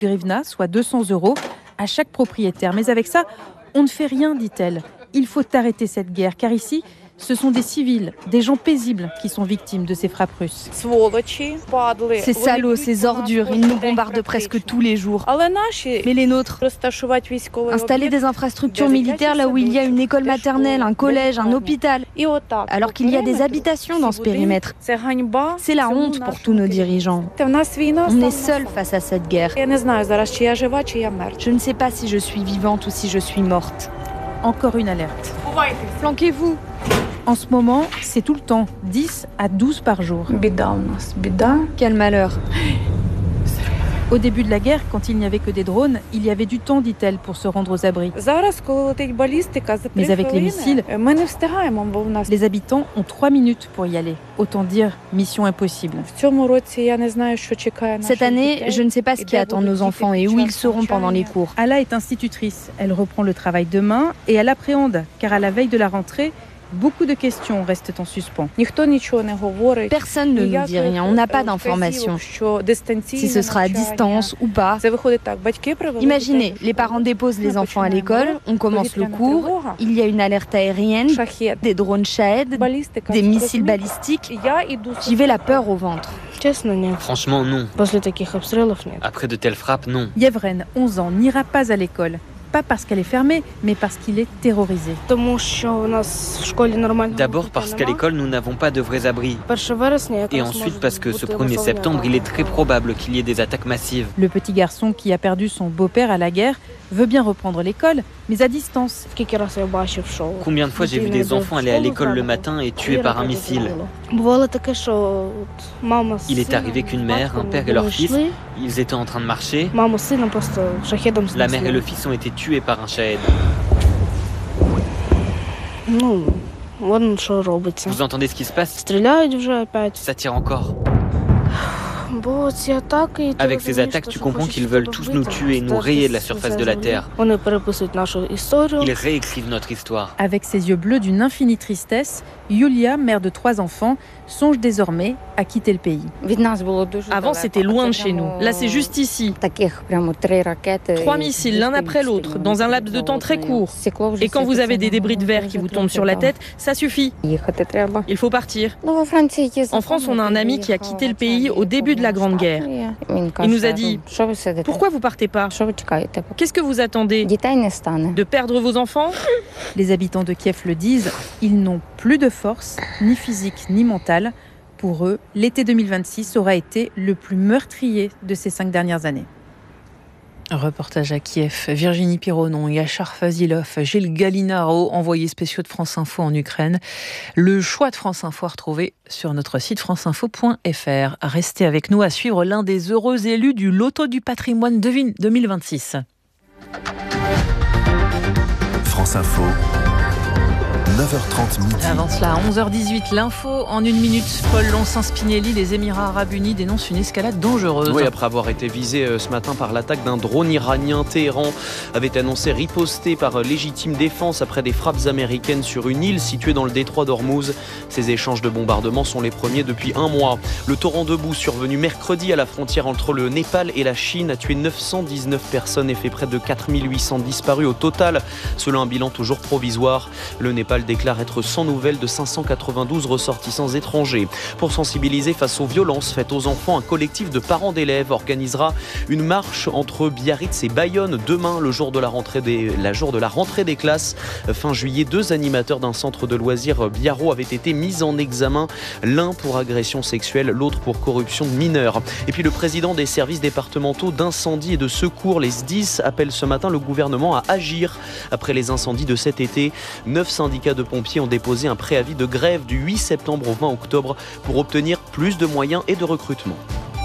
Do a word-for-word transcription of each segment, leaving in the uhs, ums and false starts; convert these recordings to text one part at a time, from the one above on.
grivna, soit deux cents euros, à chaque propriétaire. Mais avec ça, on ne fait rien, dit-elle. Il faut arrêter cette guerre, car ici, ce sont des civils, des gens paisibles qui sont victimes de ces frappes russes. Ces salauds, ces ordures, ils nous bombardent presque tous les jours. Mais les nôtres, installer des infrastructures militaires là où il y a une école maternelle, un collège, un hôpital, alors qu'il y a des habitations dans ce périmètre. C'est la honte pour tous nos dirigeants. On est seuls face à cette guerre. Je ne sais pas si je suis vivante ou si je suis morte. Encore une alerte. Flanquez-vous. En ce moment, c'est tout le temps, dix à douze par jour. Quel malheur. Au début de la guerre, quand il n'y avait que des drones, il y avait du temps, dit-elle, pour se rendre aux abris. Mais avec les missiles, les habitants ont trois minutes pour y aller. Autant dire, mission impossible. Cette année, je ne sais pas ce qui attend nos enfants et où ils seront pendant les cours. Ala est institutrice. Elle reprend le travail demain et elle appréhende, car à la veille de la rentrée, beaucoup de questions restent en suspens. Personne ne nous dit rien, on n'a pas d'informations. Si ce sera à distance ou pas. Imaginez, les parents déposent les enfants à l'école, on commence le cours, il y a une alerte aérienne, des drones Shahed, des missiles balistiques. J'y vais la peur au ventre. Franchement, non. Après de telles frappes, non. Yevren, onze ans, n'ira pas à l'école. Pas parce qu'elle est fermée, mais parce qu'il est terrorisé. D'abord parce qu'à l'école, nous n'avons pas de vrais abris. Et ensuite parce que ce premier septembre, il est très probable qu'il y ait des attaques massives. Le petit garçon qui a perdu son beau-père à la guerre veut bien reprendre l'école, mais à distance. Combien de fois j'ai vu des enfants aller à l'école le matin et tués par un missile? Il est arrivé qu'une mère, un père et leur fils, ils étaient en train de marcher. La mère et le fils ont été tués par un Shahed. Vous entendez ce qui se passe? Ça tire encore. Avec ces attaques, tu comprends qu'ils veulent tous nous tuer et nous rayer de la surface de la Terre. Ils réécrivent notre histoire. Avec ses yeux bleus d'une infinie tristesse, Yulia, mère de trois enfants, songe désormais à quitter le pays. Avant, c'était loin de chez nous. Là, c'est juste ici. Trois missiles, l'un après l'autre, dans un laps de temps très court. Et quand vous avez des débris de verre qui vous tombent sur la tête, ça suffit. Il faut partir. En France, on a un ami qui a quitté le pays au début de la Grande Guerre. Il nous a dit « Pourquoi vous partez pas? Qu'est-ce que vous attendez? De perdre vos enfants ?» Les habitants de Kiev le disent, ils n'ont plus de force, ni physique ni mentale. Pour eux, l'été deux mille vingt-six aura été le plus meurtrier de ces cinq dernières années. Reportage à Kiev, Virginie Pironon, Yachar Fazilov, Gilles Galinaro, envoyés spéciaux de France Info en Ukraine. Le choix de France Info à retrouver sur notre site franceinfo point f r. Restez avec nous à suivre l'un des heureux élus du Loto du patrimoine deux mille vingt-six. France Info. neuf heures trente midi. Avant cela, à onze heures dix-huit, l'info en une minute. Paul Lonssin-Spinelli, les Émirats Arabes Unis dénoncent une escalade dangereuse. Oui, après avoir été visé ce matin par l'attaque d'un drone iranien, Téhéran avait annoncé riposter par légitime défense après des frappes américaines sur une île située dans le détroit d'Ormuz. Ces échanges de bombardements sont les premiers depuis un mois. Le torrent de boue survenu mercredi à la frontière entre le Népal et la Chine a tué neuf cent dix-neuf personnes et fait près de quatre mille huit cents disparus au total, selon un bilan toujours provisoire. Le Népal déclare être sans nouvelles de cinq cent quatre-vingt-douze ressortissants étrangers. Pour sensibiliser face aux violences faites aux enfants, un collectif de parents d'élèves organisera une marche entre Biarritz et Bayonne demain, le jour de la rentrée des, la jour de la rentrée des classes. Fin juillet, deux animateurs d'un centre de loisirs Biarro avaient été mis en examen, l'un pour agression sexuelle, l'autre pour corruption de mineurs. Et puis le président des services départementaux d'incendie et de secours, les S D I S, appelle ce matin le gouvernement à agir après les incendies de cet été. Neuf syndicats de pompiers ont déposé un préavis de grève du huit septembre au vingt octobre pour obtenir plus de moyens et de recrutement.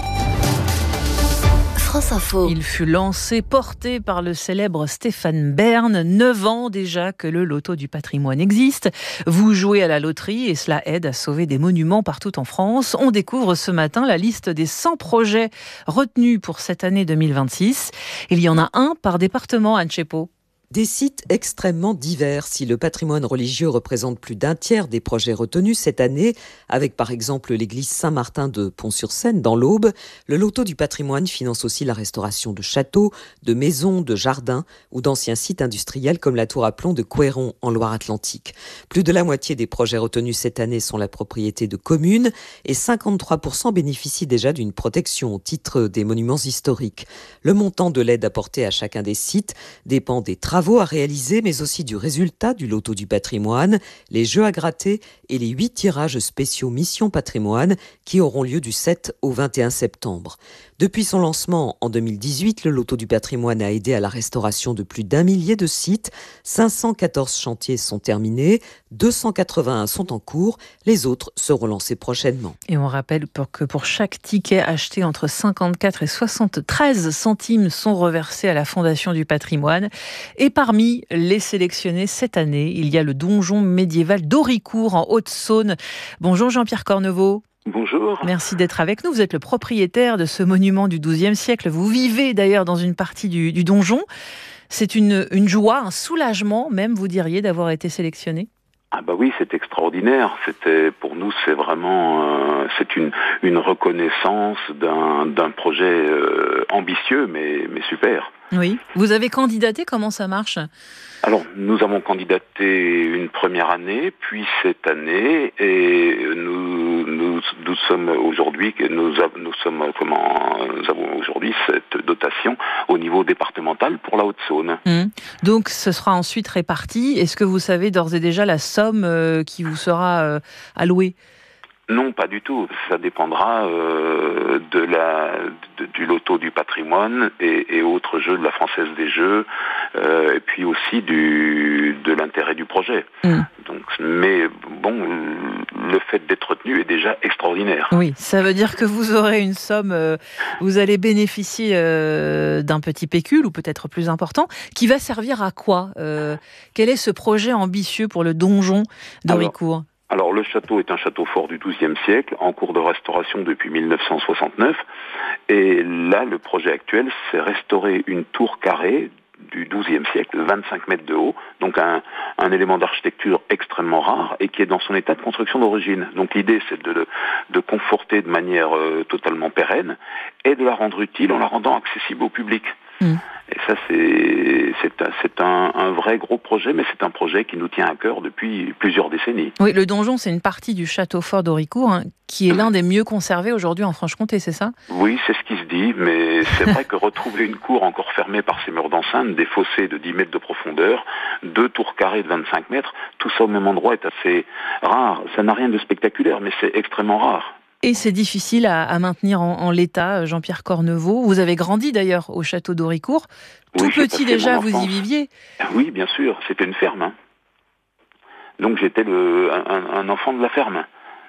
France Info. Il fut lancé, porté par le célèbre Stéphane Bern. neuf ans déjà que le loto du patrimoine existe. Vous jouez à la loterie et cela aide à sauver des monuments partout en France. On découvre ce matin la liste des cent projets retenus pour cette année deux mille vingt-six. Il y en a un par département, Anne Chepo. Des sites extrêmement divers. Si le patrimoine religieux représente plus d'un tiers des projets retenus cette année, avec par exemple l'église Saint-Martin de Pont-sur-Seine dans l'Aube, le loto du patrimoine finance aussi la restauration de châteaux, de maisons, de jardins ou d'anciens sites industriels comme la tour à plomb de Couéron en Loire-Atlantique. Plus de la moitié des projets retenus cette année sont la propriété de communes et cinquante-trois pour cent bénéficient déjà d'une protection au titre des monuments historiques. Le montant de l'aide apportée à chacun des sites dépend des travaux Travaux à réaliser, mais aussi du résultat du loto du patrimoine, les jeux à gratter et les huit tirages spéciaux Mission Patrimoine qui auront lieu du sept au vingt et un septembre. Depuis son lancement en deux mille dix-huit, le loto du patrimoine a aidé à la restauration de plus d'un millier de sites. cinq cent quatorze chantiers sont terminés, deux cent quatre-vingt-un sont en cours. Les autres seront lancés prochainement. Et on rappelle que pour chaque ticket acheté entre cinquante-quatre et soixante-treize centimes sont reversés à la Fondation du patrimoine. Et parmi les sélectionnés cette année, il y a le donjon médiéval d'Auricourt en Haute-Saône. Bonjour Jean-Pierre Cornevaux. Bonjour. Merci d'être avec nous. Vous êtes le propriétaire de ce monument du douzième siècle. Vous vivez d'ailleurs dans une partie du, du donjon. C'est une, une joie, un soulagement même, vous diriez, d'avoir été sélectionné ? Ah bah oui, c'est extraordinaire. C'était pour nous, c'est vraiment, euh, c'est une une reconnaissance d'un d'un projet euh, ambitieux, mais mais super. Oui. Vous avez candidaté. Comment ça marche ? Alors, nous avons candidaté une première année, puis cette année, et nous nous, nous sommes aujourd'hui, nous, nous sommes comment, nous avons aujourd'hui cette dotation au niveau départemental pour la Haute-Saône. Mmh. Donc, ce sera ensuite réparti. Est-ce que vous savez d'ores et déjà la somme euh, qui vous sera euh, allouée ? Non, pas du tout. Ça dépendra euh, de la de, du loto du patrimoine et, et autres jeux de la Française des Jeux, euh, et puis aussi du de l'intérêt du projet. Mmh. Donc, mais bon, le fait d'être retenu est déjà extraordinaire. Oui, ça veut dire que vous aurez une somme, euh, vous allez bénéficier euh, d'un petit pécule ou peut-être plus important, qui va servir à quoi ? euh, Quel est ce projet ambitieux pour le donjon d'Auricourt ? Alors, Alors, le château est un château fort du douzième siècle, en cours de restauration depuis mille neuf cent soixante-neuf. Et là, le projet actuel, c'est restaurer une tour carrée du douzième siècle, vingt-cinq mètres de haut, donc un, un élément d'architecture extrêmement rare et qui est dans son état de construction d'origine. Donc l'idée, c'est de, de conforter de manière euh, totalement pérenne et de la rendre utile en la rendant accessible au public. Mmh. Et ça, c'est, c'est, un, c'est un, un vrai gros projet, mais c'est un projet qui nous tient à cœur depuis plusieurs décennies. Oui, le donjon, c'est une partie du château fort d'Auricourt, hein, qui est l'un des mieux conservés aujourd'hui en Franche-Comté, c'est ça ? Oui, c'est ce qui se dit, mais c'est vrai que retrouver une cour encore fermée par ses murs d'enceinte, des fossés de dix mètres de profondeur, deux tours carrées de vingt-cinq mètres, tout ça au même endroit est assez rare. Ça n'a rien de spectaculaire, mais c'est extrêmement rare. Et c'est difficile à, à maintenir en, en l'état, Jean-Pierre Cornevaux. Vous avez grandi d'ailleurs au château d'Auricourt. Tout oui, petit déjà, vous y viviez ? Oui, bien sûr, c'était une ferme. Hein. Donc j'étais le, un, un enfant de la ferme.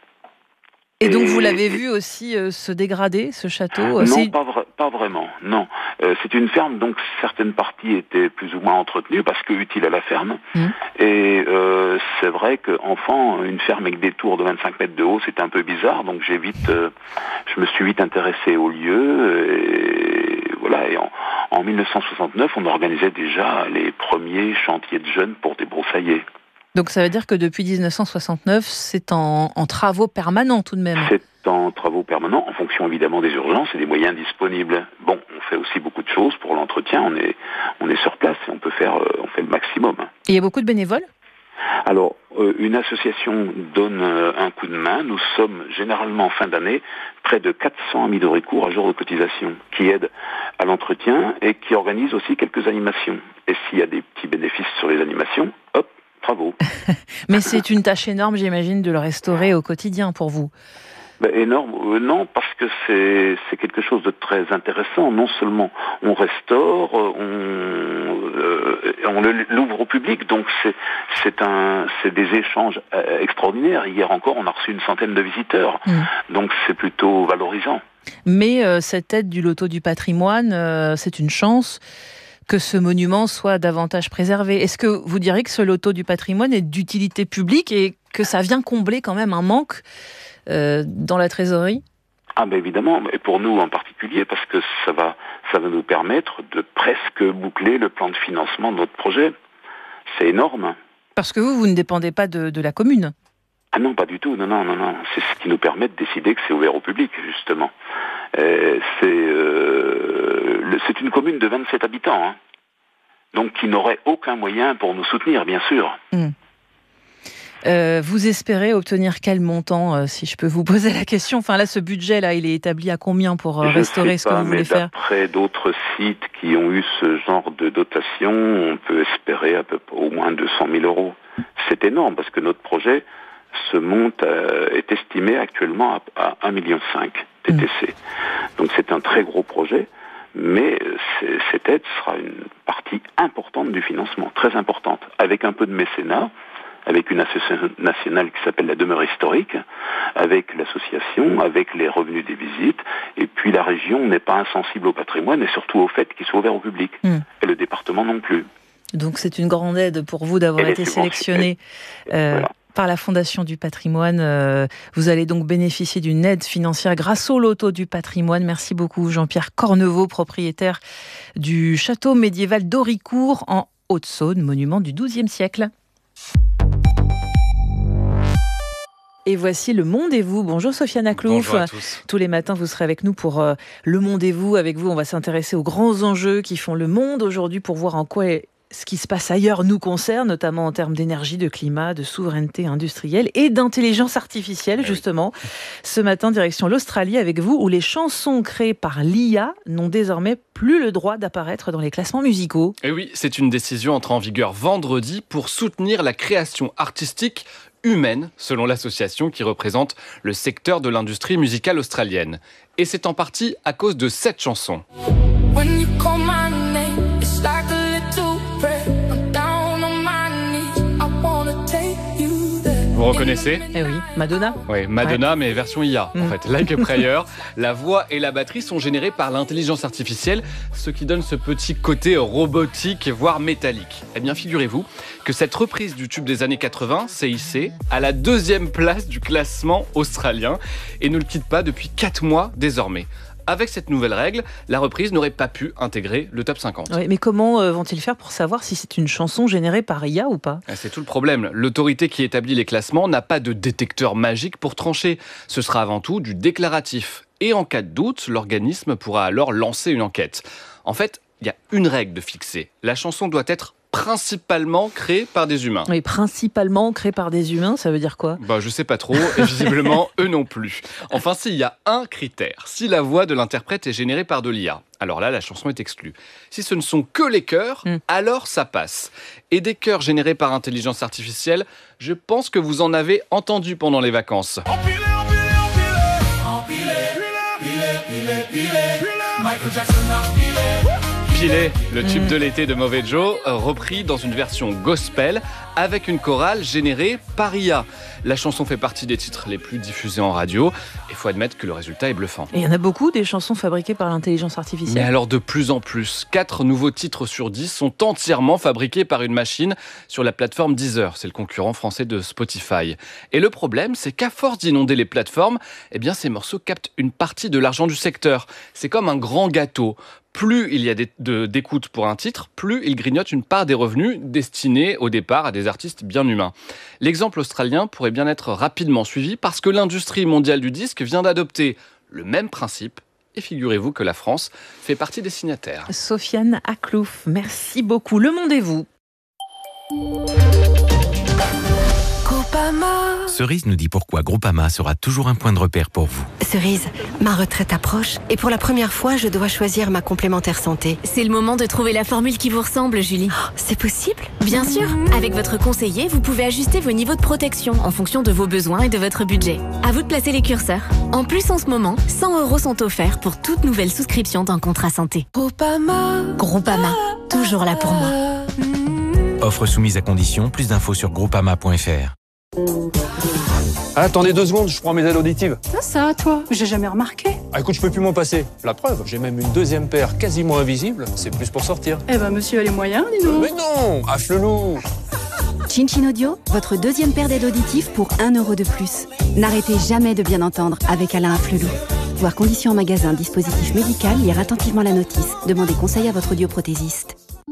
Et, et donc vous l'avez vu aussi euh, se dégrader, ce château ? Non, c'est... pas, vra- pas vraiment, non. Euh, c'est une ferme, donc certaines parties étaient plus ou moins entretenues parce que utiles à la ferme. Mmh. Et euh, c'est vrai qu'enfant, une ferme avec des tours de vingt-cinq mètres de haut, c'était un peu bizarre. Donc j'ai vite, euh, je me suis vite intéressé au lieu. Et voilà. Et en, en mille neuf cent soixante-neuf, on organisait déjà les premiers chantiers de jeunes pour débroussailler. Donc ça veut dire que depuis dix-neuf cent soixante-neuf, c'est en, en travaux permanents tout de même. C'est en travaux permanents, en fonction évidemment des urgences et des moyens disponibles. Bon, on fait aussi beaucoup de choses pour l'entretien, on est, on est sur place et on peut faire, on fait le maximum. Et il y a beaucoup de bénévoles ? Alors, euh, une association donne euh, un coup de main. Nous sommes généralement en fin d'année près de quatre cents amis d'Auricourt à jour de cotisation qui aident à l'entretien et qui organisent aussi quelques animations. Et s'il y a des petits bénéfices sur les animations, hop, bravo. Mais c'est une tâche énorme, j'imagine, de le restaurer au quotidien pour vous. Ben, énorme, euh, non, parce que c'est, c'est quelque chose de très intéressant. Non seulement on restaure, on, euh, on le, l'ouvre au public, donc c'est, c'est, un, c'est des échanges euh, extraordinaires. Hier encore, on a reçu une centaine de visiteurs, mmh. donc c'est plutôt valorisant. Mais euh, cette aide du loto du patrimoine, euh, c'est une chance que ce monument soit davantage préservé. Est-ce que vous diriez que ce loto du patrimoine est d'utilité publique et que ça vient combler quand même un manque euh, dans la trésorerie ? Ah ben évidemment, et pour nous en particulier, parce que ça va ça va nous permettre de presque boucler le plan de financement de notre projet. C'est énorme. Parce que vous, vous ne dépendez pas de, de la commune. Ah non, pas du tout. Non, non, non, non. C'est ce qui nous permet de décider que c'est ouvert au public, justement. Euh, c'est, euh, le, c'est une commune de vingt-sept habitants, hein, donc qui n'aurait aucun moyen pour nous soutenir, bien sûr. Mmh. Euh, vous espérez obtenir quel montant, euh, si je peux vous poser la question? Enfin là, ce budget-là, il est établi à combien pour euh, restaurer ce pas, que vous voulez faire? D'après d'autres sites qui ont eu ce genre de dotation, on peut espérer à peu près au moins deux cent mille euros. C'est énorme parce que notre projet se monte, euh, est estimé actuellement à, à un virgule cinq million T T C. Mmh. Donc c'est un très gros projet, mais c'est, cette aide sera une partie importante du financement, très importante, avec un peu de mécénat, avec une association nationale qui s'appelle la Demeure Historique, avec l'association, avec les revenus des visites, et puis la région n'est pas insensible au patrimoine et surtout au fait qu'il soit ouvert au public, mmh. et le département non plus. Donc c'est une grande aide pour vous d'avoir été sélectionné euh, voilà. par la Fondation du patrimoine. Euh, vous allez donc bénéficier d'une aide financière grâce au loto du patrimoine. Merci beaucoup Jean-Pierre Cornevaux, propriétaire du château médiéval d'Auricourt en Haute-Saône, monument du douzième siècle. Et voici Le Monde et vous. Bonjour Sofiane Aklouf. Bonjour à tous. Tous les matins, vous serez avec nous pour euh, Le Monde et vous. Avec vous, on va s'intéresser aux grands enjeux qui font le monde aujourd'hui pour voir en quoi ce qui se passe ailleurs nous concerne, notamment en termes d'énergie, de climat, de souveraineté industrielle et d'intelligence artificielle, justement. Ce matin, direction l'Australie avec vous, où les chansons créées par l'I A n'ont désormais plus le droit d'apparaître dans les classements musicaux. Et oui, c'est une décision entrée en vigueur vendredi pour soutenir la création artistique humaine, selon l'association qui représente le secteur de l'industrie musicale australienne. Et c'est en partie à cause de cette chanson. When you call my name, it's like a little prayer. I'm down on my knees, I wanna take you there. Vous reconnaissez ? Eh oui, Madonna. Oui, Madonna, ouais. Mais version I A. Mm. En fait, Like a Prayer, la voix et la batterie sont générées par l'intelligence artificielle, ce qui donne ce petit côté robotique, voire métallique. Eh bien, figurez-vous que cette reprise du tube des années quatre-vingts s'est hissée à la deuxième place du classement australien et ne le quitte pas depuis quatre mois désormais. Avec cette nouvelle règle, la reprise n'aurait pas pu intégrer le top cinquante. Oui, mais comment euh, vont-ils faire pour savoir si c'est une chanson générée par I A ou pas ? C'est tout le problème. L'autorité qui établit les classements n'a pas de détecteur magique pour trancher. Ce sera avant tout du déclaratif. Et en cas de doute, l'organisme pourra alors lancer une enquête. En fait, il y a une règle de fixer. La chanson doit être principalement créée par des humains. Oui, principalement créée par des humains, ça veut dire quoi ? Bah, je sais pas trop, et visiblement, eux non plus. Enfin, s'il y a un critère, si la voix de l'interprète est générée par de l'I A, alors là, la chanson est exclue. Si ce ne sont que les chœurs, mm. alors ça passe. Et des chœurs générés par intelligence artificielle, je pense que vous en avez entendu pendant les vacances. Empilé, empilé, empilé, empilé, empilé, empilé, empilé, Michael Jackson, empilé. Pilé, le tube de l'été de Mauvais Joe, repris dans une version gospel avec une chorale générée par I A. La chanson fait partie des titres les plus diffusés en radio. Il faut admettre que le résultat est bluffant. Et il y en a beaucoup des chansons fabriquées par l'intelligence artificielle. Mais alors de plus en plus, quatre nouveaux titres sur dix sont entièrement fabriqués par une machine sur la plateforme Deezer. C'est le concurrent français de Spotify. Et le problème, c'est qu'à force d'inonder les plateformes, eh bien ces morceaux captent une partie de l'argent du secteur. C'est comme un grand gâteau. Plus il y a d'écoute pour un titre, plus il grignote une part des revenus destinés au départ à des artistes bien humains. L'exemple australien pourrait bien être rapidement suivi parce que l'industrie mondiale du disque vient d'adopter le même principe. Et figurez-vous que la France fait partie des signataires. Sofiane Aklouf, merci beaucoup. Le Monde et vous. Cerise nous dit pourquoi Groupama sera toujours un point de repère pour vous. Cerise, ma retraite approche et pour la première fois, je dois choisir ma complémentaire santé. C'est le moment de trouver la formule qui vous ressemble, Julie. Oh, c'est possible ? Bien sûr. Avec votre conseiller, vous pouvez ajuster vos niveaux de protection en fonction de vos besoins et de votre budget. À vous de placer les curseurs. En plus, en ce moment, cent euros sont offerts pour toute nouvelle souscription d'un contrat santé. Groupama. Groupama, toujours là pour moi. Offre soumise à condition. Plus d'infos sur groupama point f r. Ah, attendez deux secondes, je prends mes aides auditives. Ça, ça, toi, j'ai jamais remarqué. Ah, écoute, je peux plus m'en passer. La preuve, j'ai même une deuxième paire quasiment invisible. C'est plus pour sortir. Eh ben, monsieur a les moyens, dis donc. Mais non, à Flelou. Chin Chin Audio, votre deuxième paire d'aides auditives pour un euro de plus. N'arrêtez jamais de bien entendre avec Alain Afflelou. Voir conditions en magasin, dispositif médical, lire attentivement la notice. Demandez conseil à votre audioprothésiste.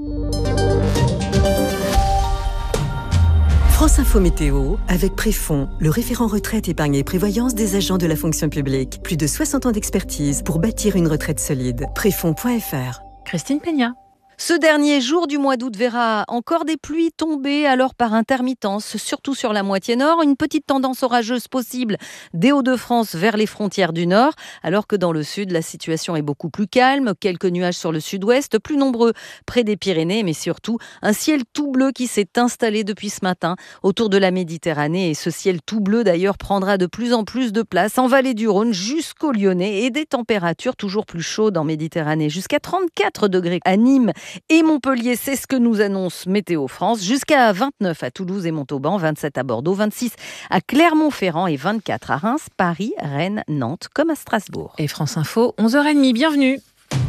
France Info Météo, avec Préfond, le référent retraite, épargne et prévoyance des agents de la fonction publique. Plus de soixante ans d'expertise pour bâtir une retraite solide. Préfond point F R. Christine Peña. Ce dernier jour du mois d'août verra encore des pluies tomber, alors par intermittence, surtout sur la moitié nord. Une petite tendance orageuse possible des Hauts-de-France vers les frontières du nord, alors que dans le sud, la situation est beaucoup plus calme. Quelques nuages sur le sud-ouest, plus nombreux près des Pyrénées, mais surtout un ciel tout bleu qui s'est installé depuis ce matin autour de la Méditerranée. Et ce ciel tout bleu, d'ailleurs, prendra de plus en plus de place en vallée du Rhône jusqu'au Lyonnais, et des températures toujours plus chaudes en Méditerranée, jusqu'à trente-quatre degrés à Nîmes et Montpellier, c'est ce que nous annonce Météo France, jusqu'à vingt-neuf à Toulouse et Montauban, vingt-sept à Bordeaux, vingt-six à Clermont-Ferrand et vingt-quatre à Reims, Paris, Rennes, Nantes comme à Strasbourg. Et France Info, onze heures trente, bienvenue.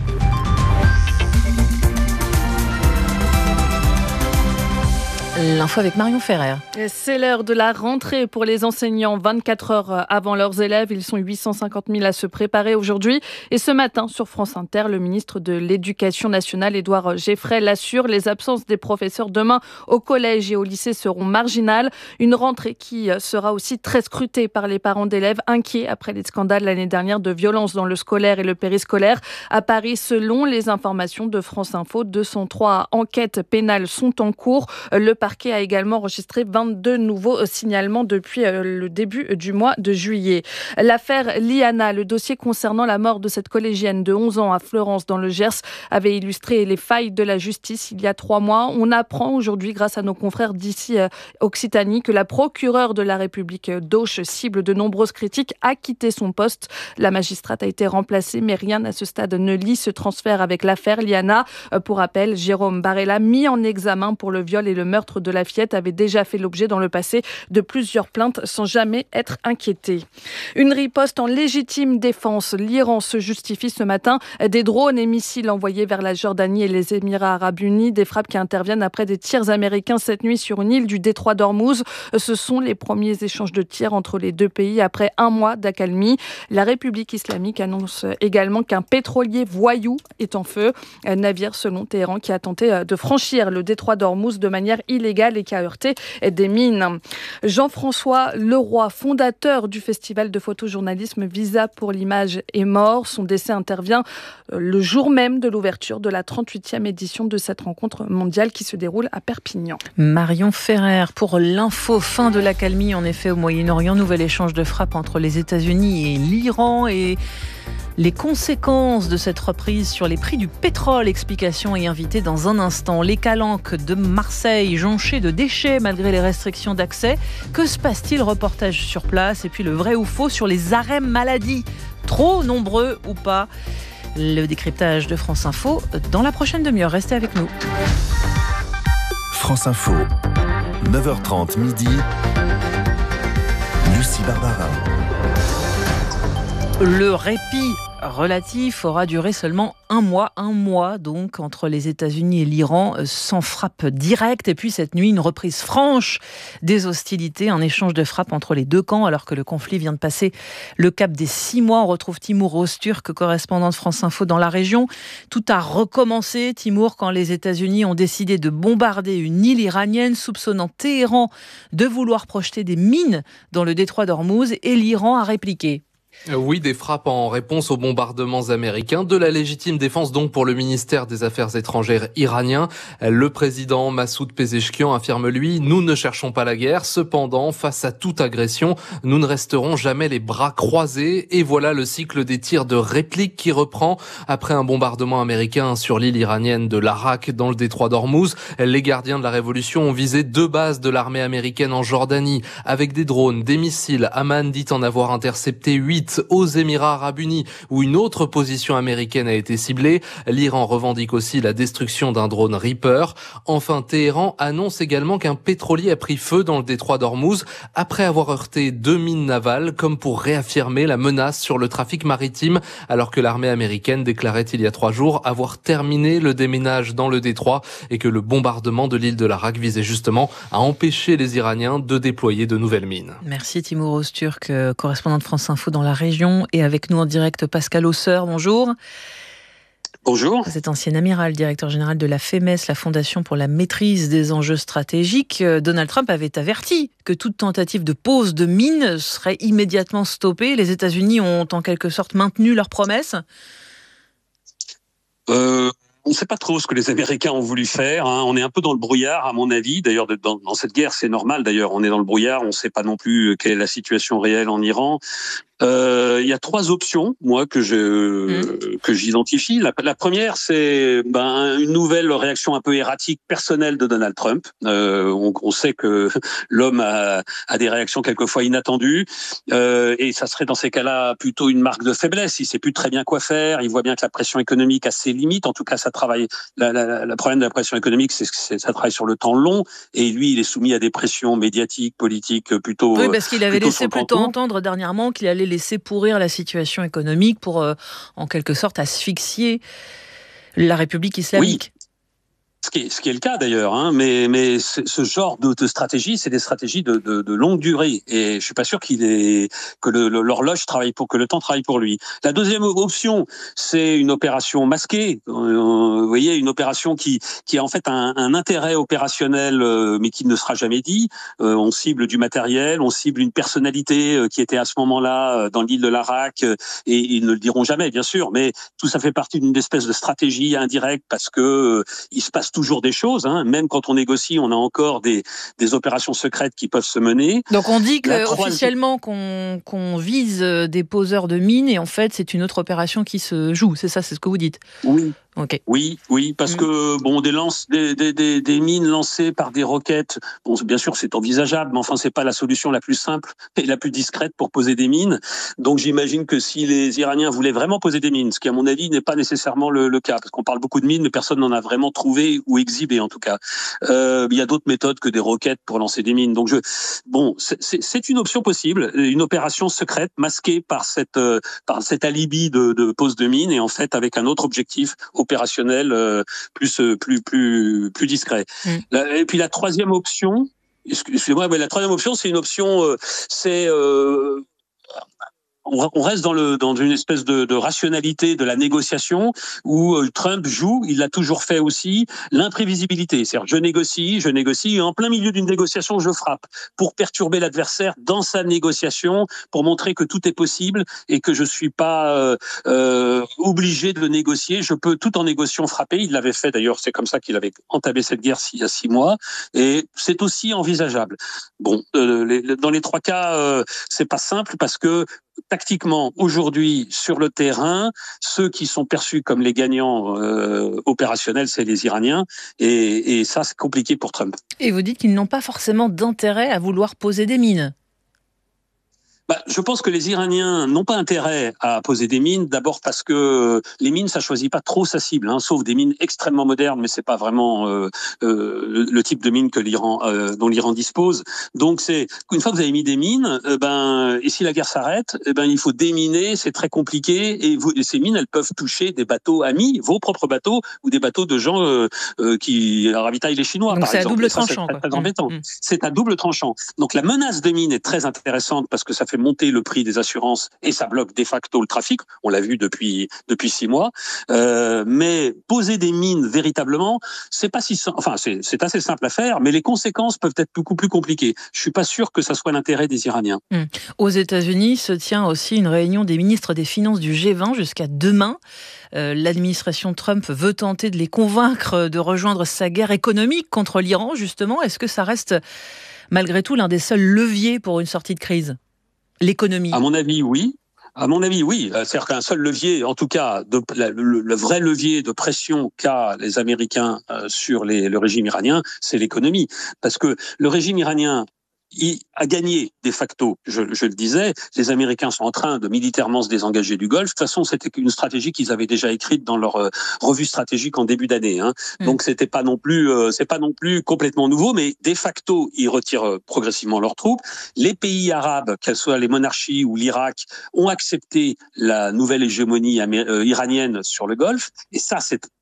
L'info avec Marion Ferrer. C'est l'heure de la rentrée pour les enseignants. vingt-quatre heures avant leurs élèves, ils sont huit cent cinquante mille à se préparer aujourd'hui. Et ce matin, sur France Inter, le ministre de l'Éducation nationale, Édouard Geffray, l'assure, les absences des professeurs demain au collège et au lycée seront marginales. Une rentrée qui sera aussi très scrutée par les parents d'élèves inquiets après les scandales l'année dernière de violences dans le scolaire et le périscolaire. À Paris, selon les informations de France Info, deux cent trois enquêtes pénales sont en cours. Le Le parquet a également enregistré vingt-deux nouveaux signalements depuis le début du mois de juillet. L'affaire Liana, le dossier concernant la mort de cette collégienne de onze ans à Fleurance dans le Gers, avait illustré les failles de la justice il y a trois mois. On apprend aujourd'hui, grâce à nos confrères d'ici Occitanie, que la procureure de la République d'Auch, cible de nombreuses critiques, a quitté son poste. La magistrate a été remplacée, mais rien à ce stade ne lie ce transfert avec l'affaire Liana. Pour rappel, Jérôme Barella, mis en examen pour le viol et le meurtre de la fillette, avait déjà fait l'objet dans le passé de plusieurs plaintes sans jamais être inquiété. Une riposte en légitime défense. L'Iran se justifie ce matin. Des drones et missiles envoyés vers la Jordanie et les Émirats arabes unis, des frappes qui interviennent après des tirs américains cette nuit sur une île du détroit d'Ormuz. Ce sont les premiers échanges de tirs entre les deux pays après un mois d'accalmie. La République islamique annonce également qu'un pétrolier voyou est en feu. Un navire, selon Téhéran, qui a tenté de franchir le détroit d'Ormuz de manière illégale et qui a heurté des mines. Jean-François Leroy, fondateur du festival de photojournalisme Visa pour l'image, est mort. Son décès intervient le jour même de l'ouverture de la trente-huitième édition de cette rencontre mondiale qui se déroule à Perpignan. Marion Ferrer pour l'info. Fin de l'accalmie en effet au Moyen-Orient. Nouvel échange de frappes entre les États-Unis et l'Iran et les conséquences de cette reprise sur les prix du pétrole. Explication et invité dans un instant. Les calanques de Marseille jonchées de déchets malgré les restrictions d'accès. Que se passe-t-il? Reportage sur place. Et puis le vrai ou faux sur les arrêts maladie. Trop nombreux ou pas? Le décryptage de France Info dans la prochaine demi-heure. Restez avec nous. France Info, neuf heures trente midi. Lucie Barbara. Le répit relatif aura duré seulement un mois, un mois donc entre les États-Unis et l'Iran, sans frappe directe. Et puis cette nuit, une reprise franche des hostilités, un échange de frappes entre les deux camps, alors que le conflit vient de passer le cap des six mois. On retrouve Timour Öztürk, correspondant de France Info dans la région. Tout a recommencé, Timour, quand les États-Unis ont décidé de bombarder une île iranienne, soupçonnant Téhéran de vouloir projeter des mines dans le détroit d'Ormuz, et l'Iran a répliqué. Oui, des frappes en réponse aux bombardements américains, de la légitime défense donc pour le ministère des Affaires étrangères iranien. Le président Massoud Pezeshkian affirme lui, nous ne cherchons pas la guerre, cependant, face à toute agression, nous ne resterons jamais les bras croisés. Et voilà le cycle des tirs de réplique qui reprend après un bombardement américain sur l'île iranienne de l'Arak dans le détroit d'Ormuz. Les gardiens de la révolution ont visé deux bases de l'armée américaine en Jordanie avec des drones, des missiles. Amman dit en avoir intercepté huit aux Émirats arabes unis, où une autre position américaine a été ciblée. L'Iran revendique aussi la destruction d'un drone Reaper. Enfin, Téhéran annonce également qu'un pétrolier a pris feu dans le détroit d'Ormuz après avoir heurté deux mines navales, comme pour réaffirmer la menace sur le trafic maritime, alors que l'armée américaine déclarait il y a trois jours avoir terminé le déminage dans le détroit et que le bombardement de l'île de l'Arak visait justement à empêcher les Iraniens de déployer de nouvelles mines. Merci Timour Öztürk, correspondant de France Info dans la région. Et avec nous en direct, Pascal Hausseur, bonjour. Bonjour. Vous êtes ancien amiral, directeur général de la F E M E S, la Fondation pour la maîtrise des enjeux stratégiques. Donald Trump avait averti que toute tentative de pose de mines serait immédiatement stoppée. Les États-Unis ont en quelque sorte maintenu leurs promesses. Euh... On ne sait pas trop ce que les Américains ont voulu faire. Hein. On est un peu dans le brouillard, à mon avis. D'ailleurs, dans, dans cette guerre, c'est normal. D'ailleurs, on est dans le brouillard. On ne sait pas non plus quelle est la situation réelle en Iran. Euh, il y a trois options, moi, que je mmh. que j'identifie. La, la première, c'est ben, une nouvelle réaction un peu erratique personnelle de Donald Trump. Euh, on, on sait que l'homme a, a des réactions quelquefois inattendues, euh, et ça serait dans ces cas-là plutôt une marque de faiblesse. Il sait plus très bien quoi faire. Il voit bien que la pression économique a ses limites. En tout cas, ça travaille. La, la, la problème de la pression économique, c'est que ça travaille sur le temps long, et lui, il est soumis à des pressions médiatiques, politiques plutôt. Oui, parce qu'il avait plutôt laissé plutôt entendre dernièrement qu'il allait laisser pourrir la situation économique pour, euh, en quelque sorte, asphyxier la République islamique. Oui. Ce qui, est, ce qui est le cas d'ailleurs, hein, mais, mais ce genre de, de stratégie, c'est des stratégies de, de, de longue durée, et je suis pas sûr qu'il est que le, le, l'horloge travaille pour que le temps travaille pour lui. La deuxième option, c'est une opération masquée. Euh, vous voyez, une opération qui qui a en fait un, un intérêt opérationnel, euh, mais qui ne sera jamais dit. Euh, on cible du matériel, on cible une personnalité euh, qui était à ce moment-là euh, dans l'île de l'Arak, euh, et ils ne le diront jamais, bien sûr, mais tout ça fait partie d'une espèce de stratégie indirecte parce que euh, il se passe toujours des choses, hein. Même quand on négocie, on a encore des, des opérations secrètes qui peuvent se mener. Donc on dit que troisième... officiellement qu'on, qu'on vise des poseurs de mines, et en fait c'est une autre opération qui se joue, c'est ça, c'est ce que vous dites? Oui. Okay. Oui, oui, parce mmh. que bon, des lances, des, des, des, des mines lancées par des roquettes, bon, bien sûr, c'est envisageable, mais enfin, c'est pas la solution la plus simple et la plus discrète pour poser des mines. Donc, j'imagine que si les Iraniens voulaient vraiment poser des mines, ce qui, à mon avis, n'est pas nécessairement le, le cas, parce qu'on parle beaucoup de mines, mais personne n'en a vraiment trouvé ou exhibé, en tout cas. Euh, il y a d'autres méthodes que des roquettes pour lancer des mines. Donc, je, bon, c'est, c'est, c'est une option possible, une opération secrète masquée par cette, euh, par cet alibi de, de pose de mines, et en fait, avec un autre objectif opérationnel euh, plus plus plus plus discret. Mmh. Et puis la troisième option, excusez-moi, mais la troisième option, c'est une option, euh, c'est euh, on reste dans le dans une espèce de, de rationalité de la négociation où Trump joue, il l'a toujours fait aussi, l'imprévisibilité. C'est-à-dire, je négocie, je négocie, et en plein milieu d'une négociation, je frappe pour perturber l'adversaire dans sa négociation, pour montrer que tout est possible et que je suis pas euh, euh, obligé de négocier. Je peux, tout en négociant, frapper. Il l'avait fait d'ailleurs. C'est comme ça qu'il avait entamé cette guerre il y a six mois, et c'est aussi envisageable. Bon, euh, les, dans les trois cas, euh, c'est pas simple parce que tactiquement, aujourd'hui, sur le terrain, ceux qui sont perçus comme les gagnants euh, opérationnels, c'est les Iraniens. Et, et ça, c'est compliqué pour Trump. Et vous dites qu'ils n'ont pas forcément d'intérêt à vouloir poser des mines. Bah, je pense que les Iraniens n'ont pas intérêt à poser des mines, d'abord parce que les mines, ça choisit pas trop sa cible, hein, sauf des mines extrêmement modernes, mais c'est pas vraiment euh, euh, le type de mine que l'Iran, euh, dont l'Iran dispose. Donc c'est une fois que vous avez mis des mines, euh, ben et si la guerre s'arrête, eh ben il faut déminer, c'est très compliqué, et, vous, et ces mines, elles peuvent toucher des bateaux amis, vos propres bateaux ou des bateaux de gens euh, euh, qui ravitaillent les Chinois. Donc par c'est exemple. à double ça, tranchant. C'est très, très quoi. embêtant. Mmh. C'est à double tranchant. Donc la menace de mine est très intéressante parce que ça fait monter le prix des assurances et ça bloque de facto le trafic. On l'a vu depuis depuis six mois. Euh, mais poser des mines véritablement, c'est pas si simple. Enfin, c'est, c'est assez simple à faire, mais les conséquences peuvent être beaucoup plus compliquées. Je suis pas sûr que ça soit l'intérêt des Iraniens. Mmh. Aux États-Unis se tient aussi une réunion des ministres des Finances du G vingt jusqu'à demain. Euh, l'administration Trump veut tenter de les convaincre de rejoindre sa guerre économique contre l'Iran, justement. Est-ce que ça reste malgré tout l'un des seuls leviers pour une sortie de crise ? L'économie. À mon avis, oui. À mon avis, oui. C'est-à-dire qu'un seul levier, en tout cas, de, le, le vrai levier de pression qu'a les Américains euh, sur les, le régime iranien, c'est l'économie. Parce que le régime iranien, il a gagné de facto, je, je le disais, les Américains sont en train de militairement se désengager du Golfe. De toute façon, c'était une stratégie qu'ils avaient déjà écrite dans leur euh, revue stratégique en début d'année. Hein. Mmh. Donc, c'était pas non plus, euh, c'est pas non plus complètement nouveau, mais de facto, ils retirent euh, progressivement leurs troupes. Les pays arabes, qu'elles soient les monarchies ou l'Irak, ont accepté la nouvelle hégémonie amé- euh, iranienne sur le Golfe. Et ça, c'est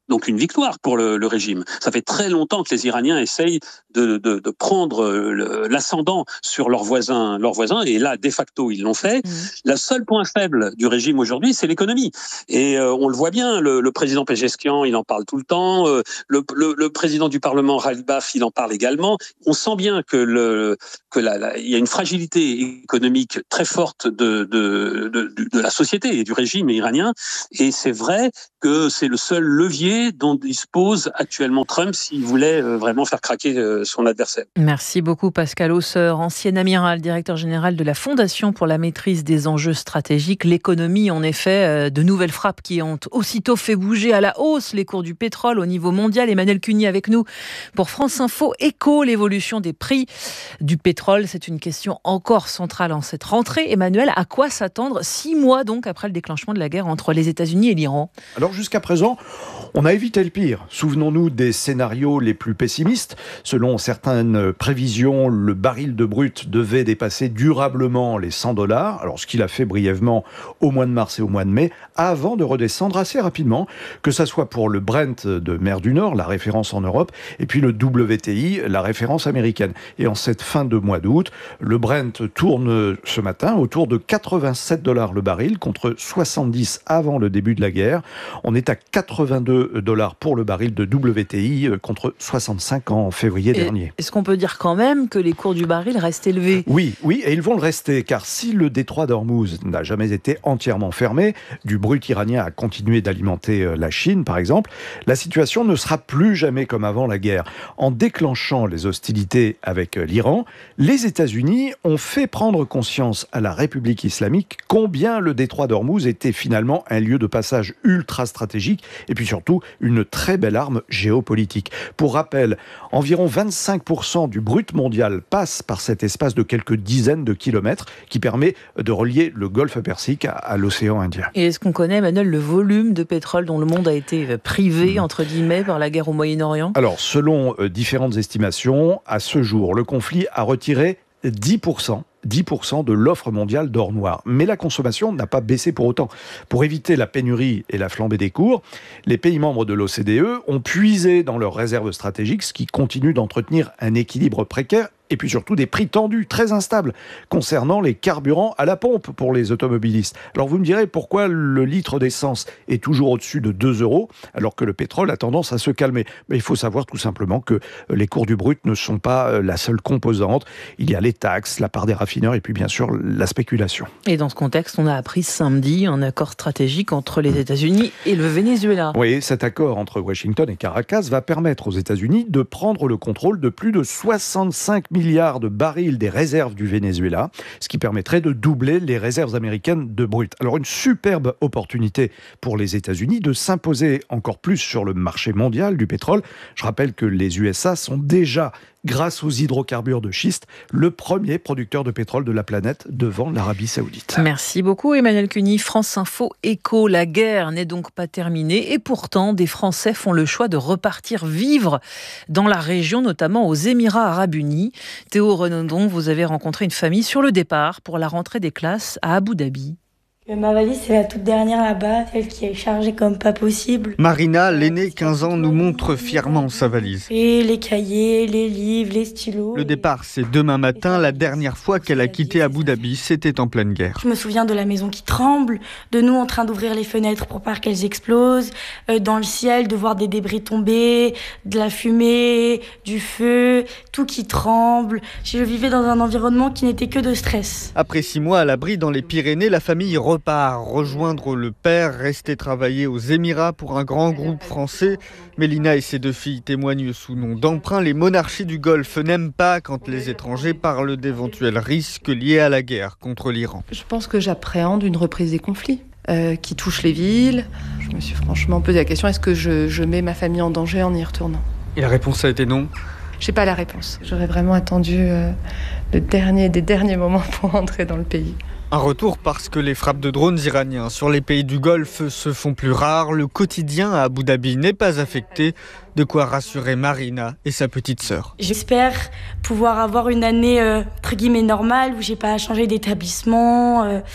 donc une victoire pour le, le régime. Ça fait très longtemps que les Iraniens essayent de, de, de prendre le, l'ascendant sur leurs voisins, leurs voisins, et là, de facto, ils l'ont fait. Mmh. Le seul point faible du régime aujourd'hui, c'est l'économie. Et euh, on le voit bien, le, le président Pezeshkian, il en parle tout le temps, euh, le, le, le président du Parlement, Ghalibaf, il en parle également. On sent bien que le, que la, la, il y a une fragilité économique très forte de, de, de, de, de la société et du régime iranien, et c'est vrai que c'est le seul levier dont dispose actuellement Trump s'il voulait vraiment faire craquer son adversaire. Merci beaucoup Pascal Hausseur, ancien amiral, directeur général de la Fondation pour la maîtrise des enjeux stratégiques. L'économie, en effet, de nouvelles frappes qui ont aussitôt fait bouger à la hausse les cours du pétrole au niveau mondial. Emmanuel Cuny avec nous pour France Info Éco. L'évolution des prix du pétrole, c'est une question encore centrale en cette rentrée. Emmanuel, à quoi s'attendre six mois donc après le déclenchement de la guerre entre les États-Unis et l'Iran ? Alors jusqu'à présent, on a évité le pire. Souvenons-nous des scénarios les plus pessimistes. Selon certaines prévisions, le baril de brut devait dépasser durablement les cent dollars. Alors ce qu'il a fait brièvement au mois de mars et au mois de mai, avant de redescendre assez rapidement, que ça soit pour le Brent de mer du Nord, la référence en Europe, et puis le W T I, la référence américaine. Et en cette fin de mois d'août, le Brent tourne ce matin autour de quatre-vingt-sept dollars le baril, contre soixante-dix avant le début de la guerre. On est à quatre-vingt-deux dollars pour le baril de W T I contre soixante-cinq en février et dernier. Est-ce qu'on peut dire quand même que les cours du baril restent élevés ? Oui, oui, et ils vont le rester, car si le détroit d'Ormuz n'a jamais été entièrement fermé, du brut iranien a continué d'alimenter la Chine, par exemple, la situation ne sera plus jamais comme avant la guerre. En déclenchant les hostilités avec l'Iran, les États-Unis ont fait prendre conscience à la République islamique combien le détroit d'Ormuz était finalement un lieu de passage ultra stratégique et puis surtout une très belle arme géopolitique. Pour rappel, environ vingt-cinq pour cent du brut mondial passe par cet espace de quelques dizaines de kilomètres qui permet de relier le golfe Persique à, à l'océan Indien. Et est-ce qu'on connaît, Emmanuel, le volume de pétrole dont le monde a été privé, mmh. entre guillemets, par la guerre au Moyen-Orient ? Alors, selon euh, différentes estimations, à ce jour, le conflit a retiré dix pour cent dix pour cent de l'offre mondiale d'or noir. Mais la consommation n'a pas baissé pour autant. Pour éviter la pénurie et la flambée des cours, les pays membres de l'O C D E ont puisé dans leurs réserves stratégiques, ce qui continue d'entretenir un équilibre précaire et puis surtout des prix tendus, très instables, concernant les carburants à la pompe pour les automobilistes. Alors vous me direz pourquoi le litre d'essence est toujours au-dessus de deux euros, alors que le pétrole a tendance à se calmer. Mais il faut savoir tout simplement que les cours du brut ne sont pas la seule composante. Il y a les taxes, la part des raffineurs et puis bien sûr la spéculation. Et dans ce contexte, on a appris samedi un accord stratégique entre les États-Unis et le Venezuela. Oui, cet accord entre Washington et Caracas va permettre aux États-Unis de prendre le contrôle de plus de soixante-cinq milliards de barils des réserves du Venezuela, ce qui permettrait de doubler les réserves américaines de brut. Alors une superbe opportunité pour les États-Unis de s'imposer encore plus sur le marché mondial du pétrole. Je rappelle que les U S A sont déjà, grâce aux hydrocarbures de schiste, le premier producteur de pétrole de la planète devant l'Arabie Saoudite. Merci beaucoup Emmanuel Cuny. France Info Éco, la guerre n'est donc pas terminée et pourtant des Français font le choix de repartir vivre dans la région, notamment aux Émirats Arabes Unis. Théo Renaudon, vous avez rencontré une famille sur le départ pour la rentrée des classes à Abu Dhabi. Ma valise, c'est la toute dernière là-bas, celle qui est chargée comme pas possible. Marina, l'aînée, quinze ans, nous montre fièrement sa valise. Et les cahiers, les livres, les stylos. Le départ, c'est demain matin. La dernière fois qu'elle a quitté Abu Dhabi, c'était en pleine guerre. Je me souviens de la maison qui tremble, de nous en train d'ouvrir les fenêtres pour pas qu'elles explosent, euh, dans le ciel, de voir des débris tomber, de la fumée, du feu, tout qui tremble. Je vivais dans un environnement qui n'était que de stress. Après six mois à l'abri dans les Pyrénées, la famille repart rejoindre le père, resté travailler aux Émirats pour un grand groupe français. Mélina et ses deux filles témoignent sous nom d'emprunt. Les monarchies du Golfe n'aiment pas quand les étrangers parlent d'éventuels risques liés à la guerre contre l'Iran. Je pense que j'appréhende une reprise des conflits euh, qui touchent les villes. Je me suis franchement posé la question, est-ce que je, je mets ma famille en danger en y retournant ? Et la réponse a été non ? J'ai pas la réponse. J'aurais vraiment attendu euh, le dernier des derniers moments pour rentrer dans le pays. Un retour parce que les frappes de drones iraniens sur les pays du Golfe se font plus rares. Le quotidien à Abu Dhabi n'est pas affecté. De quoi rassurer Marina et sa petite sœur. J'espère pouvoir avoir une année euh, entre guillemets normale où j'ai pas à changer d'établissement. Euh,